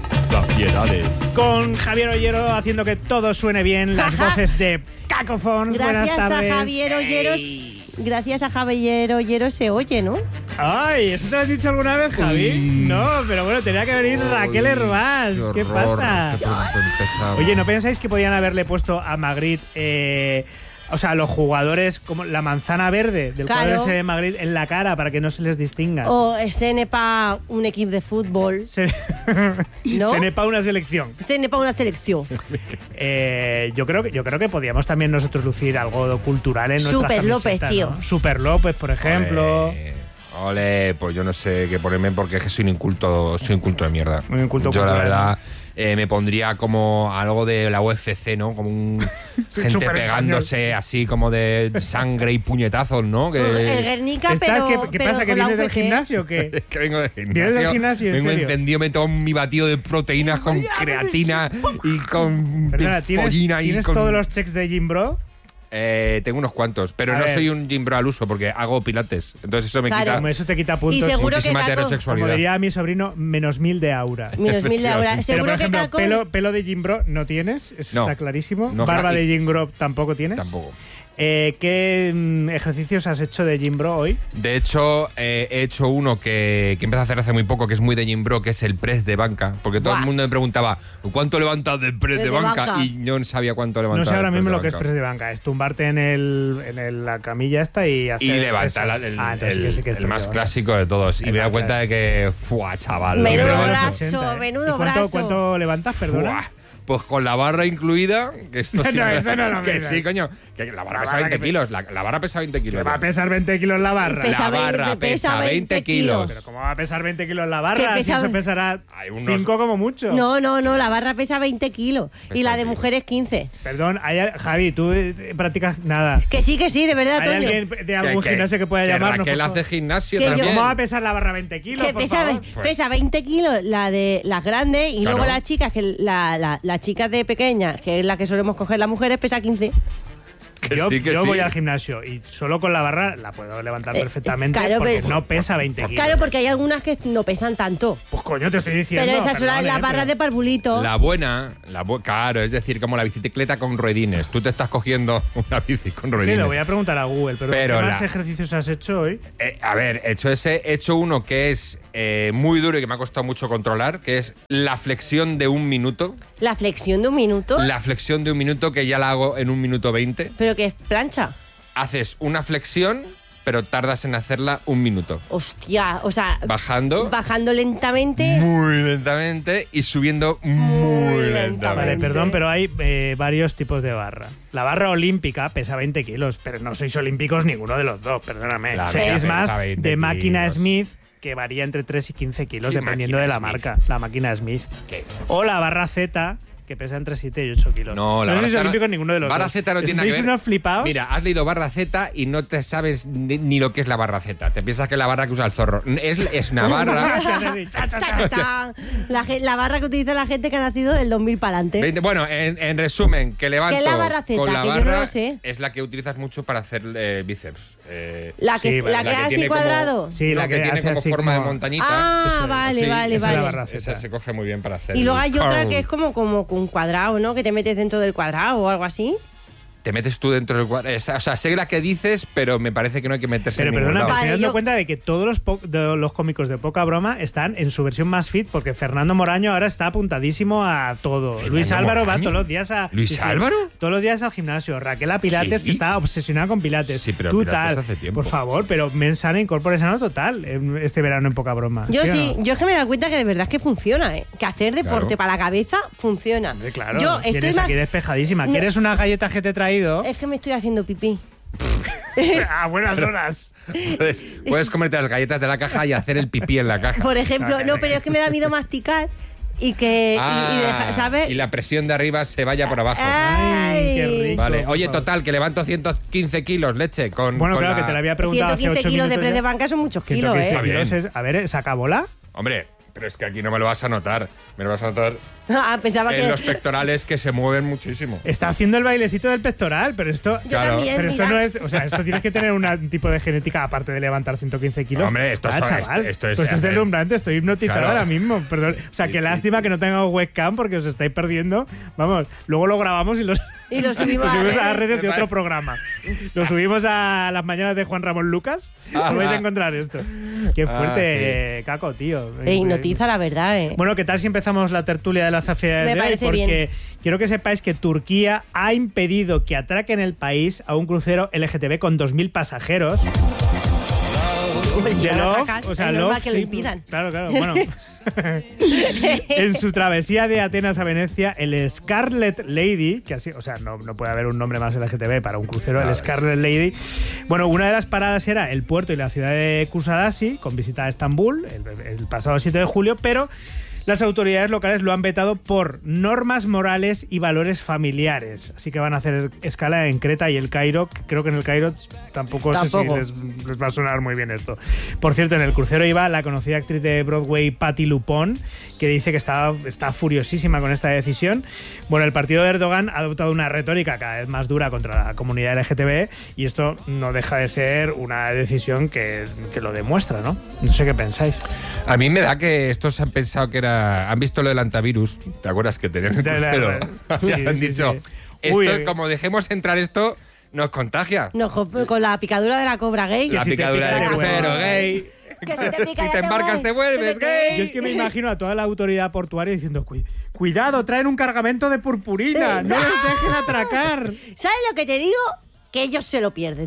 Con Javier Ollero haciendo que todo suene bien, las voces de Cacofons. Buenas tardes. Gracias a Javier Ollero se oye, ¿no? Ay, ¿eso te lo has dicho alguna vez, Javi? No, pero bueno, tenía que venir Raquel Hervás. ¿Qué pasa? Oye, ¿no pensáis que podían haberle puesto a Magritte o sea, los jugadores como la manzana verde del cuadro ese de Magritte en la cara para que no se les distinga? O ce n'est pas un equipo de fútbol. ¿No? Ce n'est pas una selección. Ce n'est pas una selección. Yo creo que podíamos también nosotros lucir algo cultural en nuestra camiseta, López, tío. ¿no? Super López, por ejemplo. Ole, pues yo no sé qué ponerme porque es que soy un inculto de mierda. Un inculto yo, cultural, la verdad, me pondría como algo de la UFC, ¿no? Como gente pegándose así como de sangre y puñetazos, ¿no? El Guernica, ¿Qué pasa? ¿Que vienes del gimnasio o qué? Es que vengo del gimnasio. ¿Vienes del gimnasio, en vengo serio? encendido, me tomo mi batido de proteínas con creatina y con follina. ¿Tienes todos los checks de Gym Bro? Tengo unos cuantos, pero no soy un gym bro al uso porque hago pilates. Entonces eso me quita. Eso te quita puntos. Y seguro muchísima que heterosexualidad. Como diría mi sobrino, -1000 de aura. -1000 de aura. Seguro pero, por que ejemplo, pelo de gym bro no tienes, eso está clarísimo. No, Barba de gym bro tampoco tienes. Tampoco. ¿Qué ejercicios has hecho de gym bro hoy? De hecho, he hecho uno que empecé a hacer hace muy poco, que es muy de gym bro, que es el press de banca. Porque todo el mundo me preguntaba, ¿cuánto levantas del press de banca? Y yo no sabía cuánto levantaba. No sé ahora mismo lo que es press de banca. Es tumbarte en la camilla esta y hacer. Y levantar el más clásico de todos. Y me he dado cuenta de que, ¡fua, chaval! Menudo brazo, menudo brazo. ¿Cuánto levantas, perdona? Pues con la barra incluida, que esto sí. No, eso no lo que miras. sí, coño. Que la barra pesa 20 kilos. La barra pesa 20 kilos. ¿Que va a pesar 20 kilos la barra? La barra pesa 20 kilos. ¿Pero cómo va a pesar 20 kilos la barra? Si eso pesará unos- 5 como mucho. No, la barra pesa 20 kilos y la de mujeres 15. Perdón, Javi, tú practicas nada. Que sí, de verdad, ¿Hay Toño. alguien de algún gimnasio que pueda llamarnos? Que él por favor? hace gimnasio Que también. ¿Cómo va a pesar la barra 20 kilos, Que por pesa, favor? pesa 20 kilos la de las grandes y Claro. luego las chicas, que las chicas de pequeñas, que es la que solemos coger las mujeres, pesa 15. Yo sí. voy al gimnasio y solo con la barra la puedo levantar perfectamente claro, porque pues- no pesa 20 kilos. Claro, porque hay algunas que no pesan tanto. Pues coño, te estoy diciendo. Pero esas son las perdón, barras de parvulito. La buena, claro, es decir, como la bicicleta con ruedines. Tú te estás cogiendo una bici con Sí, ruedines. lo voy a preguntar a Google, pero ¿qué más la- ejercicios has hecho hoy? A ver, he hecho uno que es muy duro y que me ha costado mucho controlar, que es la flexión de 1 minuto. La flexión de 1 minuto. La flexión de 1 minuto, que ya la hago en 1 minuto 20. Pero que es plancha. Haces una flexión, pero tardas en hacerla 1 minuto. Hostia, o sea, Bajando bajando lentamente. muy lentamente y subiendo muy lentamente. Vale, perdón, pero hay varios tipos de barra. La barra olímpica pesa 20 kilos, pero no sois olímpicos ninguno de los dos, perdóname. La Seis pesa más 20 de máquina kilos. Smith, que varía entre 3 y 15 kilos ¿Qué dependiendo de la máquina Smith? marca. La máquina Smith. O la barra Z, que pesa entre 7 y 8 kilos. No, la no barra sois Z olímpicos ninguno de los barra dos. Z no tiene nada que ¿Sois ver. unos flipados? Mira, has leído barra Z y no te sabes ni lo que es la barra Z. Te piensas que es la barra que usa el zorro. Es una barra. Cha, cha, cha. La barra que utiliza la gente que ha nacido del 2000 para adelante. Bueno, en resumen, que levanto ¿Qué es la barra Z? con la Que yo barra no lo sé. es la que utilizas mucho para hacer bíceps. La que es así tiene como- cuadrado. Sí, la que tiene hace como así forma de como- montañita. Ah, vale, Sí, vale, esa es la vale. barra Z. Esa se coge muy bien para hacer. Y luego hay otra curl. que es como con cuadrado, ¿no? Que te metes dentro del cuadrado o algo así. Te metes tú dentro del cuadro. O sea, sé la que dices, pero me parece que no hay que meterse Pero en ningún perdona, me lado. estoy dando cuenta de que todos los cómicos de poca broma están en su versión más fit, porque Fernando Moraño ahora está apuntadísimo a todo. ¿Fernando Luis Álvaro va Moraño? todos los días a... ¿Luis Álvaro? Todos los días al gimnasio. Raquel a Pilates, que está obsesionada con Pilates. Sí, pero Tú Pilates tal. hace tiempo. Por favor, pero Mensana incorpora sano total este verano en poca broma. Yo o sí, no? yo es que me he dado cuenta que de verdad es que funciona, ¿eh? Que hacer deporte Claro. para la cabeza funciona. Hombre, claro, Yo estoy vienes más- aquí despejadísima. No. ¿Quieres unas galletas que te he traído? Es que me estoy haciendo pipí. A buenas horas. Puedes comerte las galletas de la caja y hacer el pipí en la caja. Por ejemplo, no, pero es que me da miedo masticar y que y dejar, ¿sabes? Y la presión de arriba se vaya por abajo. Ay, qué rico, Vale, por oye, favor. total, que levanto 115 kilos, leche. Bueno, claro, que te lo había preguntado hace 115 8 kilos de minutos press ya. de banca son muchos kilos, 115 ¿eh? kilos es- a ver, ¿saca bola? Hombre, pero es que aquí no me lo vas a notar. Me lo vas a notar Ah, pensaba en que... los pectorales que se mueven muchísimo. Está haciendo el bailecito del pectoral, pero esto, Yo Claro. también, pero esto mira. no es, o sea, esto tienes que tener un tipo de genética aparte de levantar 115 kilos. Hombre, esto Ah, es- chaval, esto es- pues esto es deslumbrante, estoy hipnotizado Claro. ahora mismo, perdón. O sea, qué lástima que no tengamos webcam porque os estáis perdiendo. Vamos, luego lo grabamos y los Y lo subimos lo a subimos a las redes. redes de otro programa. Lo subimos a las mañanas de Juan Ramón Lucas. Ah. No vais a encontrar esto. Qué Ah, fuerte, Caco, tío. hipnotiza, la verdad, ¿eh? Bueno, ¿qué tal si empezamos la tertulia de la Zafia Me de hoy? parece Porque bien. quiero que sepáis que Turquía ha impedido que atraquen el país a un crucero LGTB con 2.000 pasajeros. De van a Love, atracar, o sea, es normal Love, que lo sí, impidan. Claro, bueno. En su travesía de Atenas a Venecia, el Scarlet Lady, que así, o sea, no puede haber un nombre más LGTB para un crucero, el Scarlet Lady. Bueno, una de las paradas era el puerto y la ciudad de Kusadasi, con visita a Estambul, el pasado 7 de julio, pero las autoridades locales lo han vetado por normas morales y valores familiares. Así que van a hacer escala en Creta y el Cairo. Creo que en el Cairo tampoco. sé si les va a sonar muy bien esto. Por cierto, en el crucero iba la conocida actriz de Broadway Patti LuPone, que dice que está furiosísima con esta decisión. Bueno, el partido de Erdogan ha adoptado una retórica cada vez más dura contra la comunidad LGTB y esto no deja de ser una decisión que lo demuestra, ¿no? No sé qué pensáis. A mí me da que estos han pensado que era... Han visto lo del antivirus. ¿Te acuerdas que tenían el crucero? Sí, Ya han sí, dicho, sí. esto, Uy, como dejemos entrar esto, nos contagia. No, con la picadura de la cobra gay. La picadura del crucero gay. Que si te pica Si ya te embarcas voy. te vuelves gay. Yo es que me imagino a toda la autoridad portuaria diciendo cuidado, traen un cargamento de purpurina, no les dejen atracar. ¿Sabes lo que te digo? Que ellos se lo pierden.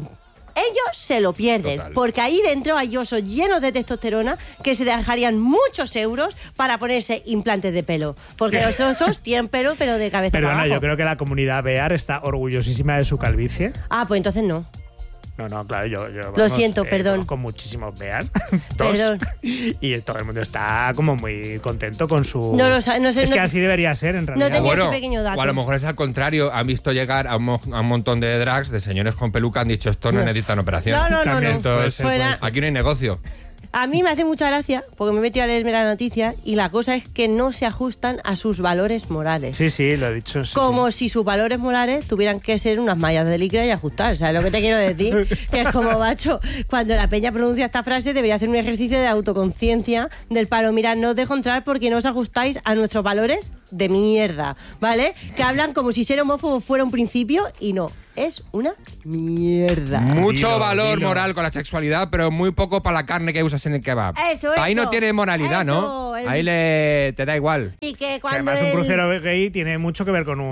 ellos se lo pierden, Total. porque ahí dentro hay osos llenos de testosterona que se dejarían muchos euros para ponerse implantes de pelo, porque los osos tienen pelo, pero de cabeza para Perdona, abajo. yo creo que la comunidad bear está orgullosísima de su calvicie. Ah, pues entonces no. No, claro, yo Lo siento, perdón. Conozco muchísimos bear, dos, Perdón. y todo el mundo está como muy contento con su... No sé, es no- que así debería ser, en realidad. tenía ese pequeño dato. O a lo mejor es al contrario, han visto llegar a un montón de drags, de señores con peluca, han dicho, esto no necesitan operación. No. También, entonces, Fuera. aquí no hay negocio. A mí me hace mucha gracia, porque me he metido a leerme la noticia, y la cosa es que no se ajustan a sus valores morales. Sí, lo he dicho. Sí, Como si sus valores morales tuvieran que ser unas mallas de licra y ajustar. ¿Sabes lo que te quiero decir? Que es como, macho, cuando la peña pronuncia esta frase debería hacer un ejercicio de autoconciencia del palo. Mira, no os dejo entrar porque no os ajustáis a nuestros valores de mierda, ¿vale? Que hablan como si ser homófobo fuera un principio y no. Es una mierda. Mucho valor moral con la sexualidad, pero muy poco para la carne que usas en el kebab. Eso, Ahí eso. no tiene moralidad, Eso, ¿no? Ahí te da igual. Y que Sí, cuando además, un el- crucero gay tiene mucho que ver con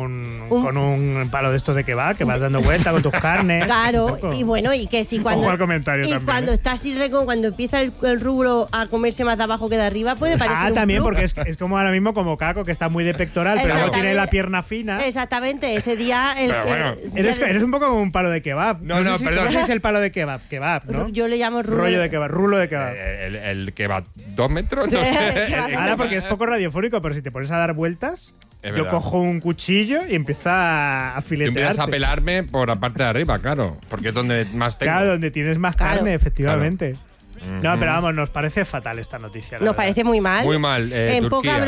un palo de estos de kebab, que vas dando vuelta con tus carnes. Claro, Un poco. y bueno, y que si cuando... Ojo al comentario y también, cuando ¿eh? está así cuando empieza el rubro a comerse más de abajo que de arriba, puede parecer un También, club. porque es como ahora mismo como Caco, que está muy de pectoral, pero no Exactamente. tiene la pierna fina. Exactamente, ese día... Pero bueno, eres un poco como un palo de kebab. No, sé si- perdón. ¿Cómo se dice el palo de kebab? Kebab, ¿no? Yo le llamo Rollo de kebab, rulo de kebab. El kebab, 2 metros, no sé. Ahora porque es poco radiofónico, pero si te pones a dar vueltas, Es yo verdad. cojo un cuchillo y empiezo a Tú empiezas filetearte. a pelarme por la parte de arriba, claro, porque es donde más tengo. Claro, donde tienes más carne, Claro. efectivamente. Claro. No, Ujú. pero vamos, nos parece fatal esta noticia. la Nos verdad. parece muy mal. Muy mal, En Turquía.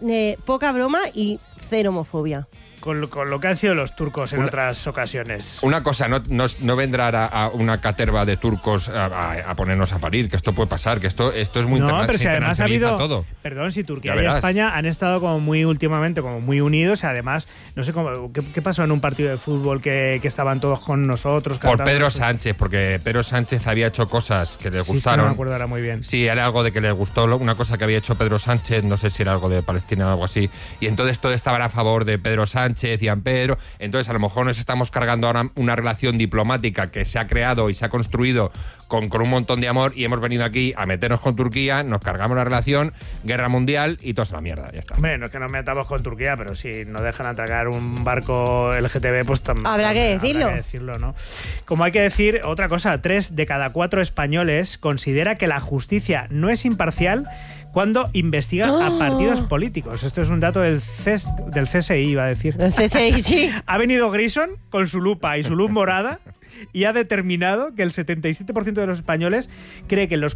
poca broma y cero homofobia. Con lo que han sido los turcos en otras ocasiones. Una cosa, no vendrá a una caterva de turcos a ponernos a parir, que esto puede pasar, que esto es muy No, pero si además ha habido. todo. Perdón, si Turquía Ya y verás. España han estado como muy últimamente, como muy unidos. Y además, no sé cómo. ¿Qué pasó en un partido de fútbol que estaban todos con nosotros? Por cantando? Pedro Sánchez, porque Pedro Sánchez había hecho cosas que le Sí, es que gustaron. no me acuerdo ahora muy bien. Sí, era algo de que le gustó una cosa que había hecho Pedro Sánchez, no sé si era algo de Palestina o algo así. Y entonces todos estaban a favor de Pedro Sánchez y Pedro. Entonces a lo mejor nos estamos cargando ahora una relación diplomática que se ha creado y se ha construido con un montón de amor y hemos venido aquí a meternos con Turquía, nos cargamos la relación, guerra mundial y todo es la mierda, ya está. Hombre, no es que nos metamos con Turquía, pero si no dejan atracar un barco LGTB, pues también. Habrá que decirlo. Habrá que decirlo, ¿no? Como hay que decir, otra cosa, 3 de cada 4 españoles considera que la justicia no es imparcial cuando investiga a partidos políticos. Esto es un dato del CSI, iba a decir. El CSI, sí. Ha venido Grison con su lupa y su luz morada y ha determinado que el 77% de los españoles cree que en los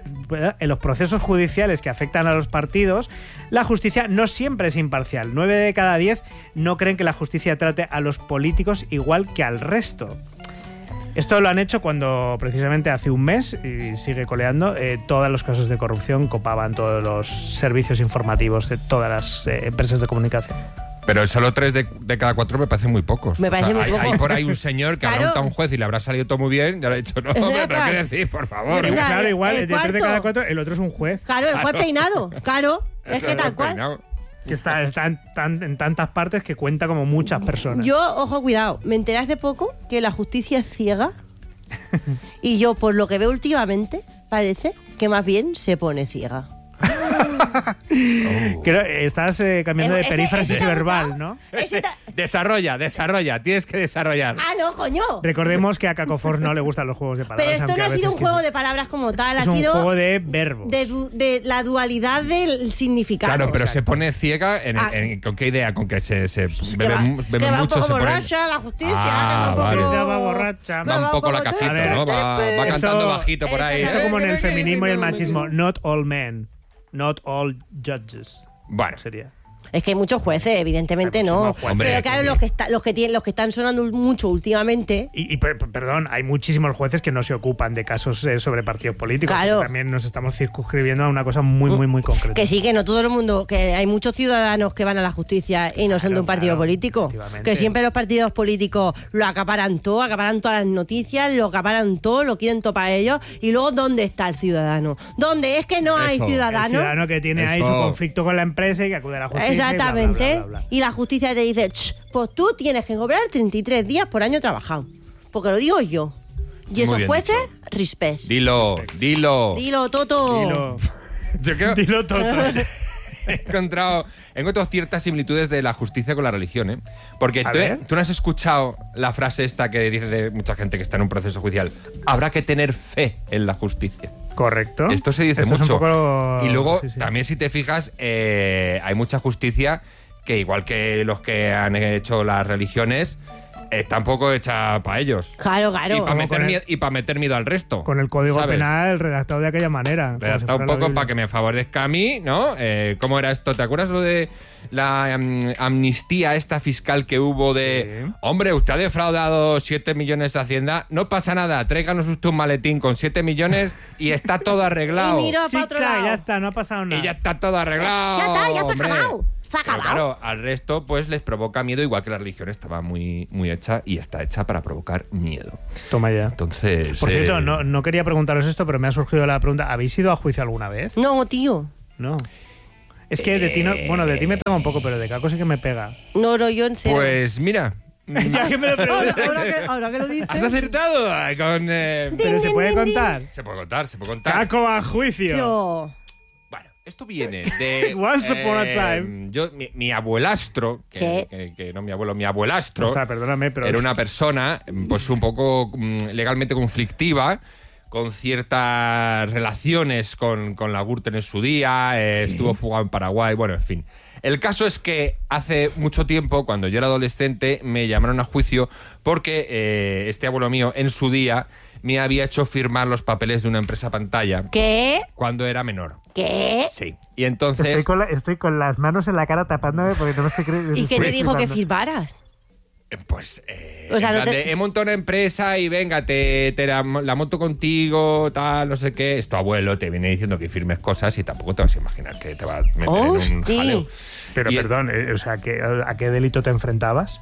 procesos judiciales que afectan a los partidos, la justicia no siempre es imparcial. 9 de cada 10 no creen que la justicia trate a los políticos igual que al resto. Esto lo han hecho cuando precisamente hace un mes, y sigue coleando, todos los casos de corrupción copaban todos los servicios informativos de todas las empresas de comunicación. Pero solo 3 de cada 4 me parecen muy pocos. Me parece muy hay, poco. hay por ahí un señor que habrá Claro. montado a un juez y le habrá salido todo muy bien, ya le ha dicho, no, hombre, pero ¿qué decir, por favor? Pero, o sea, Claro, igual, el de 3 de cada cuarto. 4, el otro es un juez. Claro, el juez Claro. peinado. Claro, es que tal cual. Peinado. Que está en tantas partes que cuenta como muchas personas. Yo, ojo, cuidado, me enteré hace poco que la justicia es ciega y yo, por lo que veo últimamente, parece que más bien se pone ciega. Estás cambiando de Ese- perífrasis ese te ha verbal, ¿no? Desarrolla, tienes que desarrollar. Ah, no, coño. Recordemos que a Cacofor no le gustan los juegos de Pero palabras. esto aunque no a ha sido veces un que juego sí. de palabras como tal, Es ha un sido juego de verbos. de la dualidad del significado. Claro, pero O sea, se pone ciega ¿con qué idea? ¿Con que se bebe, que bebe va un mucho? poco Se pone... borracha la justicia. Ah, que va un poco- vale. Ya va borracha. Va un poco la casita, A ver, ¿no? Va cantando bajito por ahí. Esto como en el feminismo y el machismo. Not all men. Not all judges. Bueno. Sería. Es que hay muchos jueces, evidentemente no. muchísimos jueces. Hombre, Pero es que claro, sí. los que están sonando mucho últimamente. Perdón, hay muchísimos jueces que no se ocupan de casos sobre partidos políticos. Claro. Porque también nos estamos circunscribiendo a una cosa muy concreta. Que sí, que no todo el mundo, que hay muchos ciudadanos que van a la justicia y no son de un partido político. Que siempre los partidos políticos lo acaparan todo, acaparan todas las noticias, lo acaparan todo, lo quieren todo para ellos. Y luego, ¿dónde está el ciudadano? ¿Dónde? Es que no hay El ciudadano. ciudadano que tiene ahí su conflicto con la empresa y que acude a la justicia. Exactamente. Y bla, bla, bla, bla. Y la justicia te dice, pues tú tienes que cobrar 33 días por año trabajado. Porque lo digo yo. Y esos bien jueces, respect. Dilo. Dilo, Toto. Yo creo... Dilo, Toto. He encontrado ciertas similitudes de la justicia con la religión, ¿eh? Porque tú no has escuchado la frase esta que dice de mucha gente que está en un proceso judicial. Habrá que tener fe en la justicia. Correcto. Esto se dice Esto mucho. es un poco... Y luego, sí. también si te fijas, hay mucha justicia que, igual que los que han hecho las religiones, está un poco hecha para ellos. Claro. Y para meter miedo al resto. Con el Código ¿sabes? Penal redactado de aquella manera. Redactado un poco para que me favorezca a mí, ¿no? ¿Cómo era esto? ¿Te acuerdas lo de la amnistía esta fiscal que hubo de... Sí. Hombre, usted ha defraudado 7 millones de Hacienda, no pasa nada, tráiganos usted un maletín con 7 millones y está todo arreglado. Y mira para otro lado. Ya está, no ha pasado nada. Y ya está todo arreglado. Ya está hombre. acabado. Pero claro, al resto pues les provoca miedo, igual que la religión estaba muy, muy hecha y está hecha para provocar miedo. Toma ya. Entonces... Por cierto, no quería preguntaros esto, pero me ha surgido la pregunta. ¿Habéis ido a juicio alguna vez? No, tío. No. Es que de ti no... Bueno, de ti me pega un poco, pero de Caco sí que me pega. No, yo en cero. Pues mira... ya que me lo preguntas. Ahora que lo dices. ¿Has acertado? Con, ¿Pero se puede contar? Se puede contar. Caco a juicio. Yo. Esto viene de... Once upon a time. Mi abuelastro, que no mi abuelo, mi abuelastro... Ostras, perdóname, pero... Era una persona, pues un poco legalmente conflictiva, con ciertas relaciones con la Gürtel en su día, estuvo fugado en Paraguay, bueno, en fin. El caso es que hace mucho tiempo, cuando yo era adolescente, me llamaron a juicio porque este abuelo mío, en su día, me había hecho firmar los papeles de una empresa pantalla. ¿Qué? Cuando era menor. ¿Qué? Sí. Y entonces... Estoy con las manos en la cara tapándome porque no me estoy creyendo. ¿Y qué te dijo que firmaras? Pues, o sea, he montado una empresa y venga, te la monto contigo, tal, no sé qué. Es tu abuelo, te viene diciendo que firmes cosas y tampoco te vas a imaginar que te va a meter en un jaleo. Pero perdón, o sea, ¿a qué delito te enfrentabas?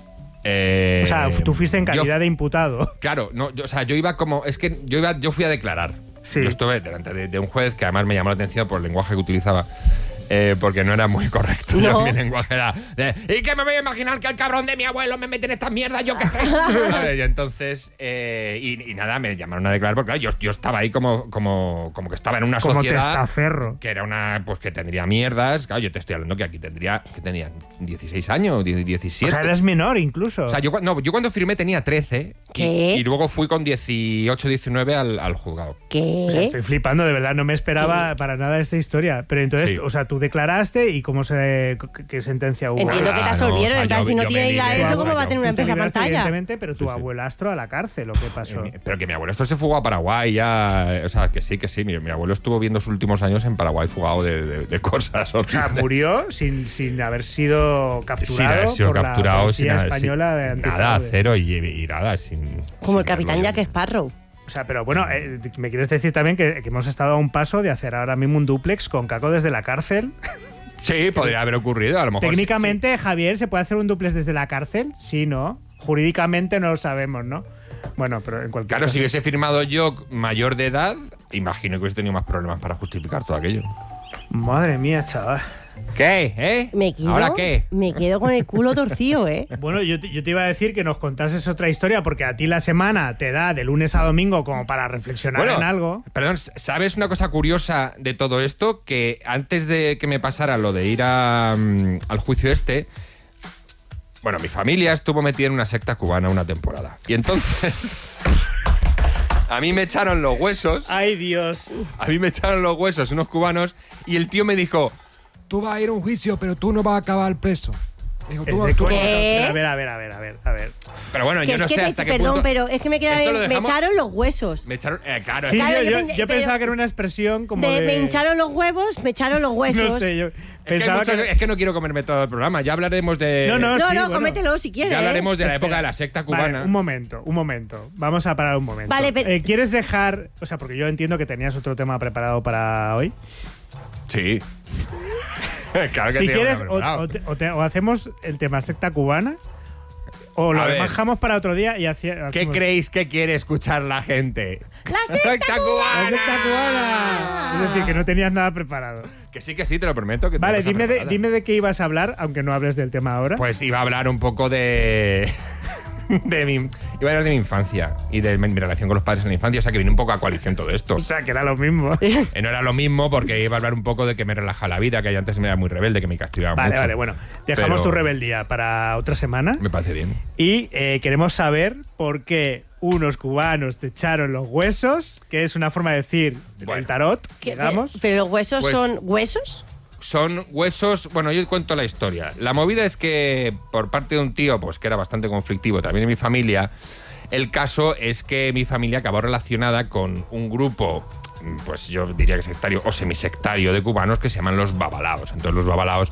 O sea, tú fuiste en calidad de imputado. Claro, no, yo iba como... Es que yo fui a declarar. Sí. Yo estuve delante de un juez que además me llamó la atención por el lenguaje que utilizaba. Porque no era muy correcto. No. Mi lenguaje era ¿y qué me voy a imaginar que el cabrón de mi abuelo me mete en estas mierdas? Yo qué sé. Y entonces y nada, me llamaron a declarar porque claro, yo estaba ahí como que estaba en una como sociedad testaferro. que era una, pues que tendría mierdas. Claro, yo te estoy hablando que aquí tenía 16 años, 17. O sea, eres menor incluso. O sea, yo cuando firmé tenía 13 y luego fui con 18, 19 al juzgado. ¿Qué? O sea, estoy flipando, de verdad, no me esperaba para nada esta historia. Pero entonces, Sí. o sea, tú declaraste y qué sentencia hubo. Entiendo que te absolvieron, en plan, si no tiene la eso, ¿cómo va a tener una empresa pantalla? Evidentemente, pero tu abuelastro a la cárcel, ¿o qué pasó? Pero que mi abuelo se fugó a Paraguay ya. O sea, que sí. Mi abuelo estuvo viendo sus últimos años en Paraguay fugado de cosas. O sea, murió sin haber sido capturado por la policía española de nada, antifraude. cero y nada. Como el capitán Jack Sparrow. O sea, pero bueno, ¿me quieres decir también que hemos estado a un paso de hacer ahora mismo un dúplex con Caco desde la cárcel? Sí, podría haber ocurrido, a lo mejor. Técnicamente, sí. Javier, ¿se puede hacer un dúplex desde la cárcel? Sí, ¿no? Jurídicamente no lo sabemos, ¿no? Bueno, pero en cualquier Claro, caso. si hubiese firmado yo mayor de edad, imagino que hubiese tenido más problemas para justificar todo aquello. Madre mía, chaval. ¿Qué? ¿Ahora qué? Me quedo con el culo torcido, Bueno, yo te iba a decir que nos contases otra historia porque a ti la semana te da de lunes a domingo como para reflexionar en algo. Perdón, ¿sabes una cosa curiosa de todo esto? Que antes de que me pasara lo de ir al juicio bueno, mi familia estuvo metida en una secta cubana una temporada. Y entonces... A mí me echaron los huesos. ¡Ay, Dios! A mí me echaron los huesos unos cubanos y el tío me dijo: tú vas a ir a un juicio, pero tú no vas a acabar preso. Digo, A ver. Pero bueno, yo no sé hasta qué perdón, punto... pero es que me queda Esto bien. lo Me dejamos- echaron los huesos. Me echaron... claro. Sí, Claro, yo pensaba que era una expresión como Me hincharon los huevos, me echaron los huesos. No sé, yo Es que, pensaba es que no quiero comerme todo el programa. Ya hablaremos de... No, sí, bueno. cómetelo si quieres. Ya hablaremos de la Espera. época de la secta cubana. Vale, un momento. Vamos a parar un momento. Vale, pero- ¿Quieres dejar...? O sea, porque yo entiendo que tenías otro tema preparado para hoy. Sí. Claro que Si tengo quieres, uno preparado. o hacemos el tema secta cubana, o lo A ver. dejamos para otro día y hacemos... ¿Qué creéis que quiere escuchar la gente? ¡La secta ¡La secta cubana! Es decir, que no tenías nada preparado. Que sí, te lo prometo. Que Vale, tengo cosas preparadas. dime de qué ibas a hablar, aunque no hables del tema ahora. Pues iba a hablar un poco de mi... Iba a hablar de mi infancia y de mi relación con los padres en la infancia, o sea que viene un poco a coalición todo esto. O sea, que era lo mismo. No era lo mismo porque iba a hablar un poco de que me relaja la vida, que yo antes me era muy rebelde, que me castigaba mucho. Vale, bueno. Dejamos tu rebeldía para otra semana. Me parece bien. Y queremos saber por qué unos cubanos te echaron los huesos, que es una forma de decir el tarot, digamos. ¿Pero los huesos son huesos? Son huesos. Bueno, yo cuento la historia. La movida es que por parte de un tío, pues que era bastante conflictivo también en mi familia, el caso es que mi familia acabó relacionada con un grupo, pues yo diría que sectario o semisectario de cubanos que se llaman los babalaos. Entonces los babalaos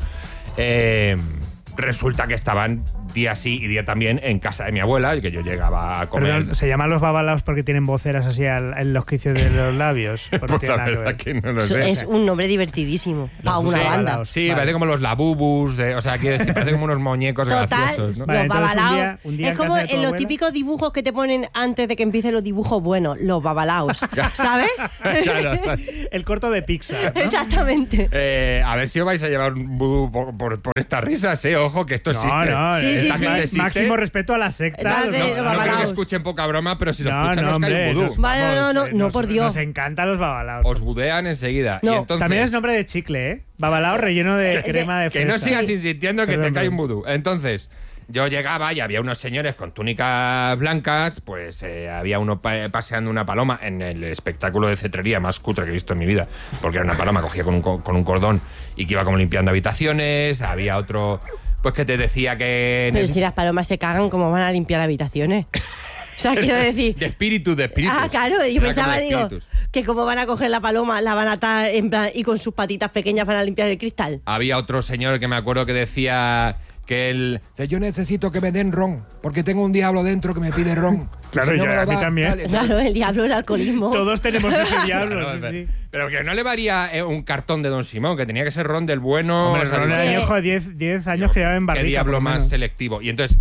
resulta que estaban día sí y día también en casa de mi abuela, y que yo llegaba a comer. Perdón, ¿se llaman los babalaos porque tienen voceras así en los quicios de los labios? Pues la verdad que no lo sé. Es un nombre divertidísimo para una banda. Sí, vale. Parece como los labubus, o sea, quiero decir, parece como unos muñecos graciosos, ¿no? Los babalaos. Un día es como en los típicos dibujos que te ponen antes de que empiecen los dibujos buenos, los babalaos, ¿sabes? Claro. El corto de Pixar, ¿no? Exactamente. A ver si os vais a llevar un vudú por estas risas, ojo, que esto existe. No, sí. Máximo respeto a la secta. No creo que escuchen poca broma, pero si lo escuchan nos cae un vudú. No, por Dios. Nos encantan los babalaos. Os budean enseguida. No, y entonces, también es nombre de chicle, ¿eh? Babalao relleno de crema de fresa. Que no sigas insistiendo que te cae un vudú. Entonces, yo llegaba y había unos señores con túnicas blancas, pues había uno paseando una paloma en el espectáculo de cetrería más cutre que he visto en mi vida, porque era una paloma cogida con un cordón y que iba como limpiando habitaciones. Había otro, pues que te decía que... Pero si las palomas se cagan, ¿cómo van a limpiar habitaciones? O sea, quiero decir... De espíritus. Ah, claro, yo pensaba, que cómo van a coger la paloma, la van a atar en plan, y con sus patitas pequeñas van a limpiar el cristal. Había otro señor que me acuerdo que decía que yo necesito que me den ron, porque tengo un diablo dentro que me pide ron. Claro, si no a mí también. Vale. Claro, el diablo, el alcoholismo. Todos tenemos ese diablo, claro, sí. Pero que no le varía un cartón de Don Simón, que tenía que ser ron del bueno. Hombre, ron de añejo de 10 años que llevaba en barrica. Qué diablo más selectivo. Y entonces...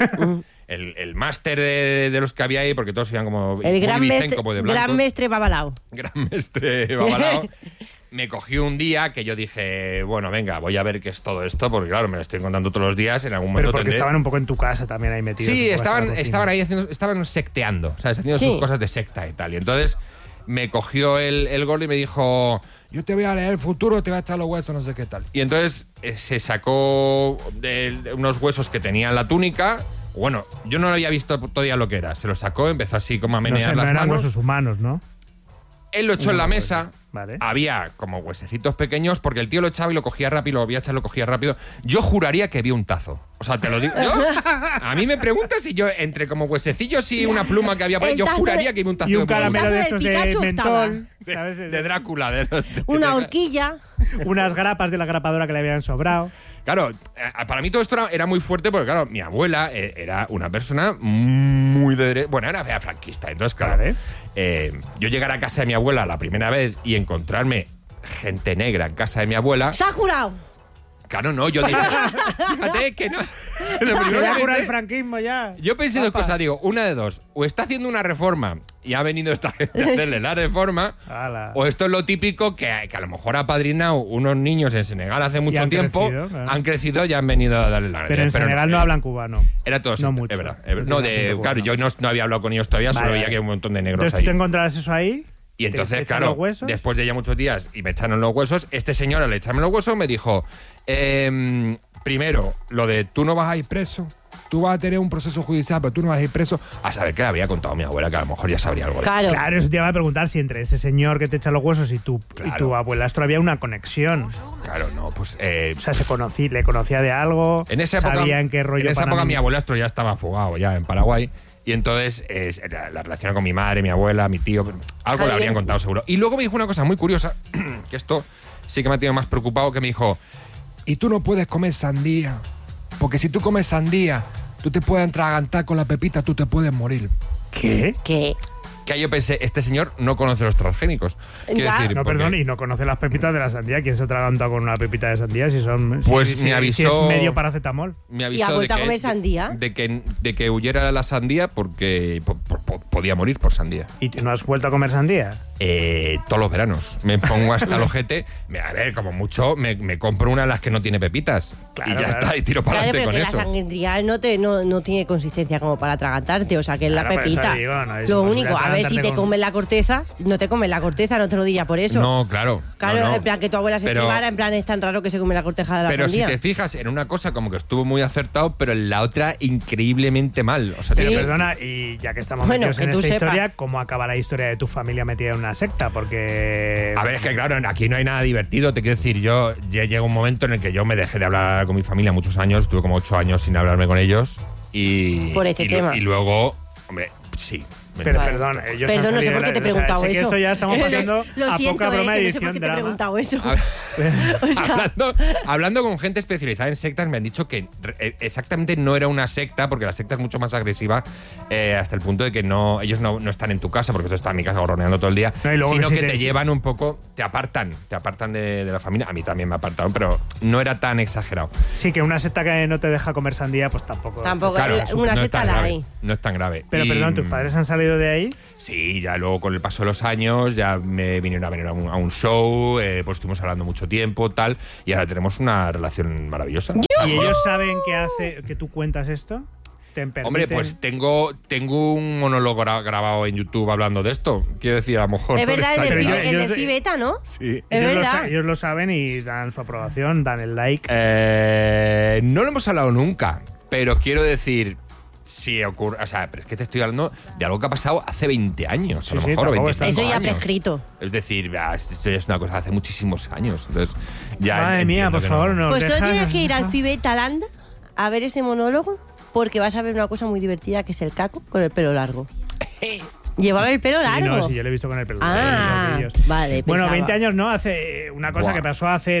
El máster de los que había ahí, porque todos iban como... El gran mestre Babalao. Gran mestre Babalao. Me cogió un día que yo dije, bueno, venga, voy a ver qué es todo esto, porque claro, me lo estoy contando todos los días, en algún momento Pero porque estaban un poco en tu casa también ahí metidos. Sí, estaban ahí estaban secteando, ¿sabes? Haciendo sus cosas de secta y tal. Y entonces me cogió el gordo y me dijo, yo te voy a leer el futuro, te voy a echar los huesos, no sé qué tal. Y entonces se sacó de unos huesos que tenía en la túnica. Bueno, yo no lo había visto todavía lo que era. Se lo sacó, empezó así como a menear las manos. No eran huesos humanos, ¿no? Él lo echó en la mesa. Vale. Había como huesecitos pequeños, porque el tío lo echaba y lo cogía rápido, lo volvía a echar, lo cogía rápido. Yo juraría que vi un tazo. O sea, te lo digo. A mí me preguntas si yo, entre como huesecillos y una pluma que había por ahí, yo juraría que vi un tazo. Y un caramelo de estos de mentol, ¿sabes? De Drácula. Una horquilla. Unas grapas de la grapadora que le habían sobrado. Claro, para mí todo esto era muy fuerte porque, claro, mi abuela era una persona muy de derecha. Bueno, era franquista. Entonces, claro, yo llegar a casa de mi abuela la primera vez y encontrarme gente negra en casa de mi abuela... ¡Se ha curado! Claro, no, yo dije... Fíjate que no... Se ha curado el franquismo ya. Yo pensé dos cosas, digo, una de dos. O está haciendo una reforma y ha venido esta gente a hacerle la reforma, o esto es lo típico que a lo mejor ha apadrinado unos niños en Senegal hace mucho tiempo, han crecido y han venido a darle la... Pero en Senegal no hablan cubano. Era todo no mucho. Es verdad. Claro, yo no había hablado con ellos todavía, solo veía que hay un montón de negros. Entonces, ahí. ¿tú te encontrabas eso ahí? Y entonces, claro, después de ya muchos días y me echaron los huesos, este señor al echarme los huesos me dijo, primero, lo de tú no vas a ir preso, tú vas a tener un proceso judicial, pero tú no vas a ir preso, a saber qué le habría contado mi abuela, que a lo mejor ya sabría algo de eso. Claro, eso te iba a preguntar si entre ese señor que te echa los huesos y tu abuelastro había una conexión. Claro, no, pues... o sea, le conocía de algo, en esa época, sabía en qué rollo... En esa época mi abuelastro ya estaba fugado ya en Paraguay. Y entonces la relación con mi madre, mi abuela, mi tío, algo le habrían contado seguro. Y luego me dijo una cosa muy curiosa, que esto sí que me ha tenido más preocupado, que me dijo, y tú no puedes comer sandía, porque si tú comes sandía, tú te puedes atragantar con la pepita, tú te puedes morir. ¿Qué? Que yo pensé, este señor no conoce los transgénicos. Decir, no, perdón, y no conoce las pepitas de la sandía. ¿Quién se atraganta con una pepita de sandía si son pues me avisó, si es medio paracetamol? Me avisó ¿Y ha vuelto a comer sandía? De que huyera la sandía porque podía morir por sandía. ¿Y no has vuelto a comer sandía? todos los veranos. Me pongo hasta el ojete. A ver, como mucho, me compro una de las que no tiene pepitas. Claro, y ya claro. está, y tiro para adelante con pero eso. la sangre integral no tiene consistencia como para atragantarte, o sea, que es Claro, la por eso pepita. digo, no es Lo imposible único, a ver, si atragantarte te con- comes la corteza, no te comes la corteza, no te lo diría por eso. No, claro. Claro, no, no. en plan que tu abuela se Pero- chivara, en plan es tan raro que se come la corteza de la Pero si sandía. te fijas, en una cosa como que estuvo muy acertado, pero en la otra increíblemente mal. O sea, Pero tiene- perdona, y ya que estamos Bueno, metidos que en tú esta sepas. historia, ¿cómo acaba la historia de tu familia metida en una secta? Porque... A ver, es que claro, aquí no hay nada divertido. Te quiero decir, yo ya llega un momento en el que yo me dejé de hablar con mi familia muchos años. Tuve como 8 años sin hablarme con ellos. Y, Por este y tema. Y luego, hombre, sí. Pero perdón, ellos Perdón, han no sé salido por qué te he de la- preguntado sé que eso. esto ya estamos pasando Lo a siento, poca broma que de no sé por edición qué te he drama. preguntado eso. Hablando con gente especializada en sectas, me han dicho que exactamente no era una secta, porque la secta es mucho más agresiva, hasta el punto de que ellos no están en tu casa, porque tú estás en mi casa gorroneando todo el día, No, y luego sino que que si te te- llevan un poco, te apartan de la familia. A mí también me apartaron, pero no era tan exagerado. Sí, que una secta que no te deja comer sandía, pues tampoco. Tampoco, Claro, una no es secta tan la grave, hay. No es tan grave. Pero Y, perdón, ¿tus padres han salido de ahí? Sí, ya luego con el paso de los años ya me vinieron a ver a un show, pues estuvimos hablando mucho tiempo, tal, y ahora tenemos una relación maravillosa. ¿Y ellos saben que tú cuentas esto? ¿Te permiten? Hombre, pues tengo un monólogo grabado en YouTube hablando de esto. Quiero decir, a lo mejor... Es verdad, no les el sale. de Civeta, ¿no? Sí. Es verdad. Ellos lo saben y dan su aprobación, dan el like. No lo hemos hablado nunca, pero quiero decir... Si ocurre, o sea, pero es que te estoy hablando de algo que ha pasado hace 20 años, a lo Sí, mejor, o tampoco 25 Eso ya años. prescrito. Es decir, esto ya es una cosa de hace muchísimos años. Entonces, ya Madre mía, entiendo por que favor, no. Pues tú tienes que ir al Civeta Land a ver ese monólogo porque vas a ver una cosa muy divertida que es el caco con el pelo largo. Llevaba el pelo Sí, largo. no, sí, yo lo he visto con el pelo. Ah, en los vídeos. vale, Bueno, pensaba. 20 años no, hace una cosa Buah. que pasó hace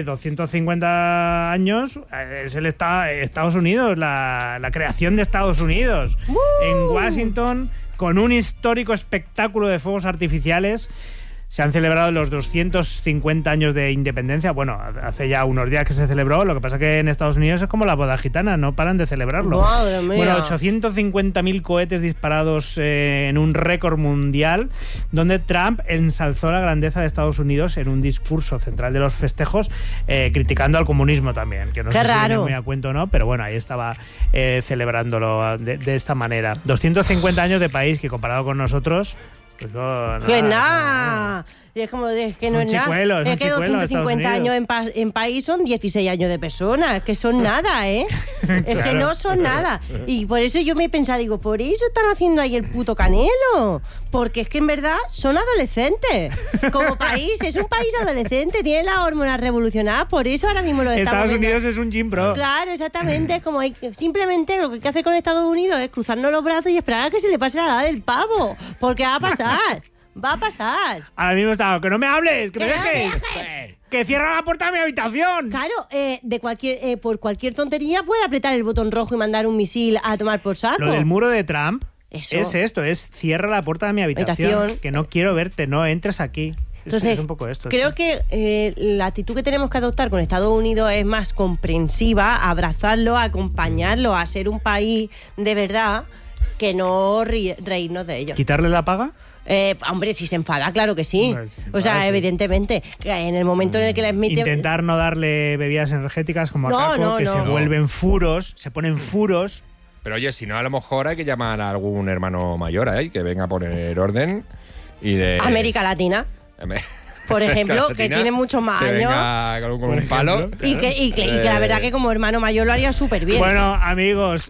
250 años, es el Estados Unidos, la creación de Estados Unidos. En Washington, con un histórico espectáculo de fuegos artificiales. Se han celebrado los 250 años de independencia. Bueno, hace ya unos días que se celebró. Lo que pasa que en Estados Unidos es como la boda gitana, no paran de celebrarlo. Madre mía. Bueno, 850.000 cohetes disparados en un récord mundial, donde Trump ensalzó la grandeza de Estados Unidos en un discurso central de los festejos, criticando al comunismo también, que no Qué sé si viene raro. muy a cuento o no, pero bueno, ahí estaba celebrándolo de esta manera. 250 años de país que comparado con nosotros... Pues no, Pues nada. Y es como, es que no Son es nada. chicuelos, Es son que chicuelos, 250 Estados años en país son 16 años de personas, que son nada, ¿eh? Es que Claro. no son nada. Y por eso yo me he pensado, digo, por eso están haciendo ahí el puto Canelo. Porque es que en verdad son adolescentes. Como país, es un país adolescente, tiene las hormonas revolucionadas, por eso ahora mismo lo estamos Estados viendo. Unidos es un gym pro. Claro, exactamente. Es como simplemente lo que hay que hacer con Estados Unidos es cruzarnos los brazos y esperar a que se le pase la edad del pavo. Porque va a pasar. Va a pasar. Ahora mismo está, que no me hables, que me ¡Que no me dejes. Que cierra la puerta de mi habitación. Claro, por cualquier tontería puede apretar el botón rojo y mandar un misil a tomar por saco. Lo del muro de Trump Eso. es esto, es cierra la puerta de mi habitación, que no quiero verte, no entres aquí. Entonces, es un poco esto. creo sí. que la actitud que tenemos que adoptar con Estados Unidos es más comprensiva, abrazarlo, acompañarlo a ser un país de verdad, que no reírnos de ellos. ¿Quitarle la paga? Hombre, si se enfada, claro que sí. Hombre, si se O sea, enfada, sí. evidentemente, que en el momento en el que les mete... Intentar no darle bebidas energéticas como a No, Caco, no, que no. se vuelven furos, se ponen furos. Pero oye, si no, a lo mejor hay que llamar a algún hermano mayor, que venga a poner orden y de... América Latina, por ejemplo, que tiene muchos más que años. venga con Por un ejemplo. palo. Y que la verdad que como hermano mayor lo haría súper bien. Bueno, amigos,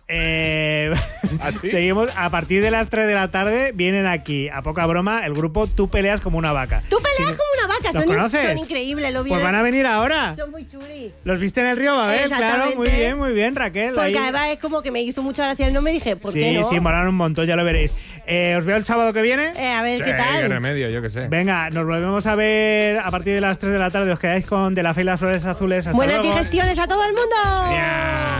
¿sí? seguimos. A partir de las 3 de la tarde vienen aquí, a poca broma, el grupo Tú peleas como una vaca. Tú peleas como una vaca, ¿Los conoces? son increíbles, lo vi. Pues van a venir ahora. Son muy chulis. Los viste en el río Babel, claro, Exactamente. muy bien, Raquel. Porque ahí. además es como que me hizo mucha gracia el nombre y dije, ¿por Sí, qué no? sí, molaron un montón, ya lo veréis. ¿Os veo el sábado que viene? A ver, ¿qué Qué tal? remedio, yo qué sé. Venga, nos volvemos a ver a partir de las 3 de la tarde. Os quedáis con De la Fe y las Flores Azules. Hasta Buenas luego. digestiones a todo el mundo. Ya.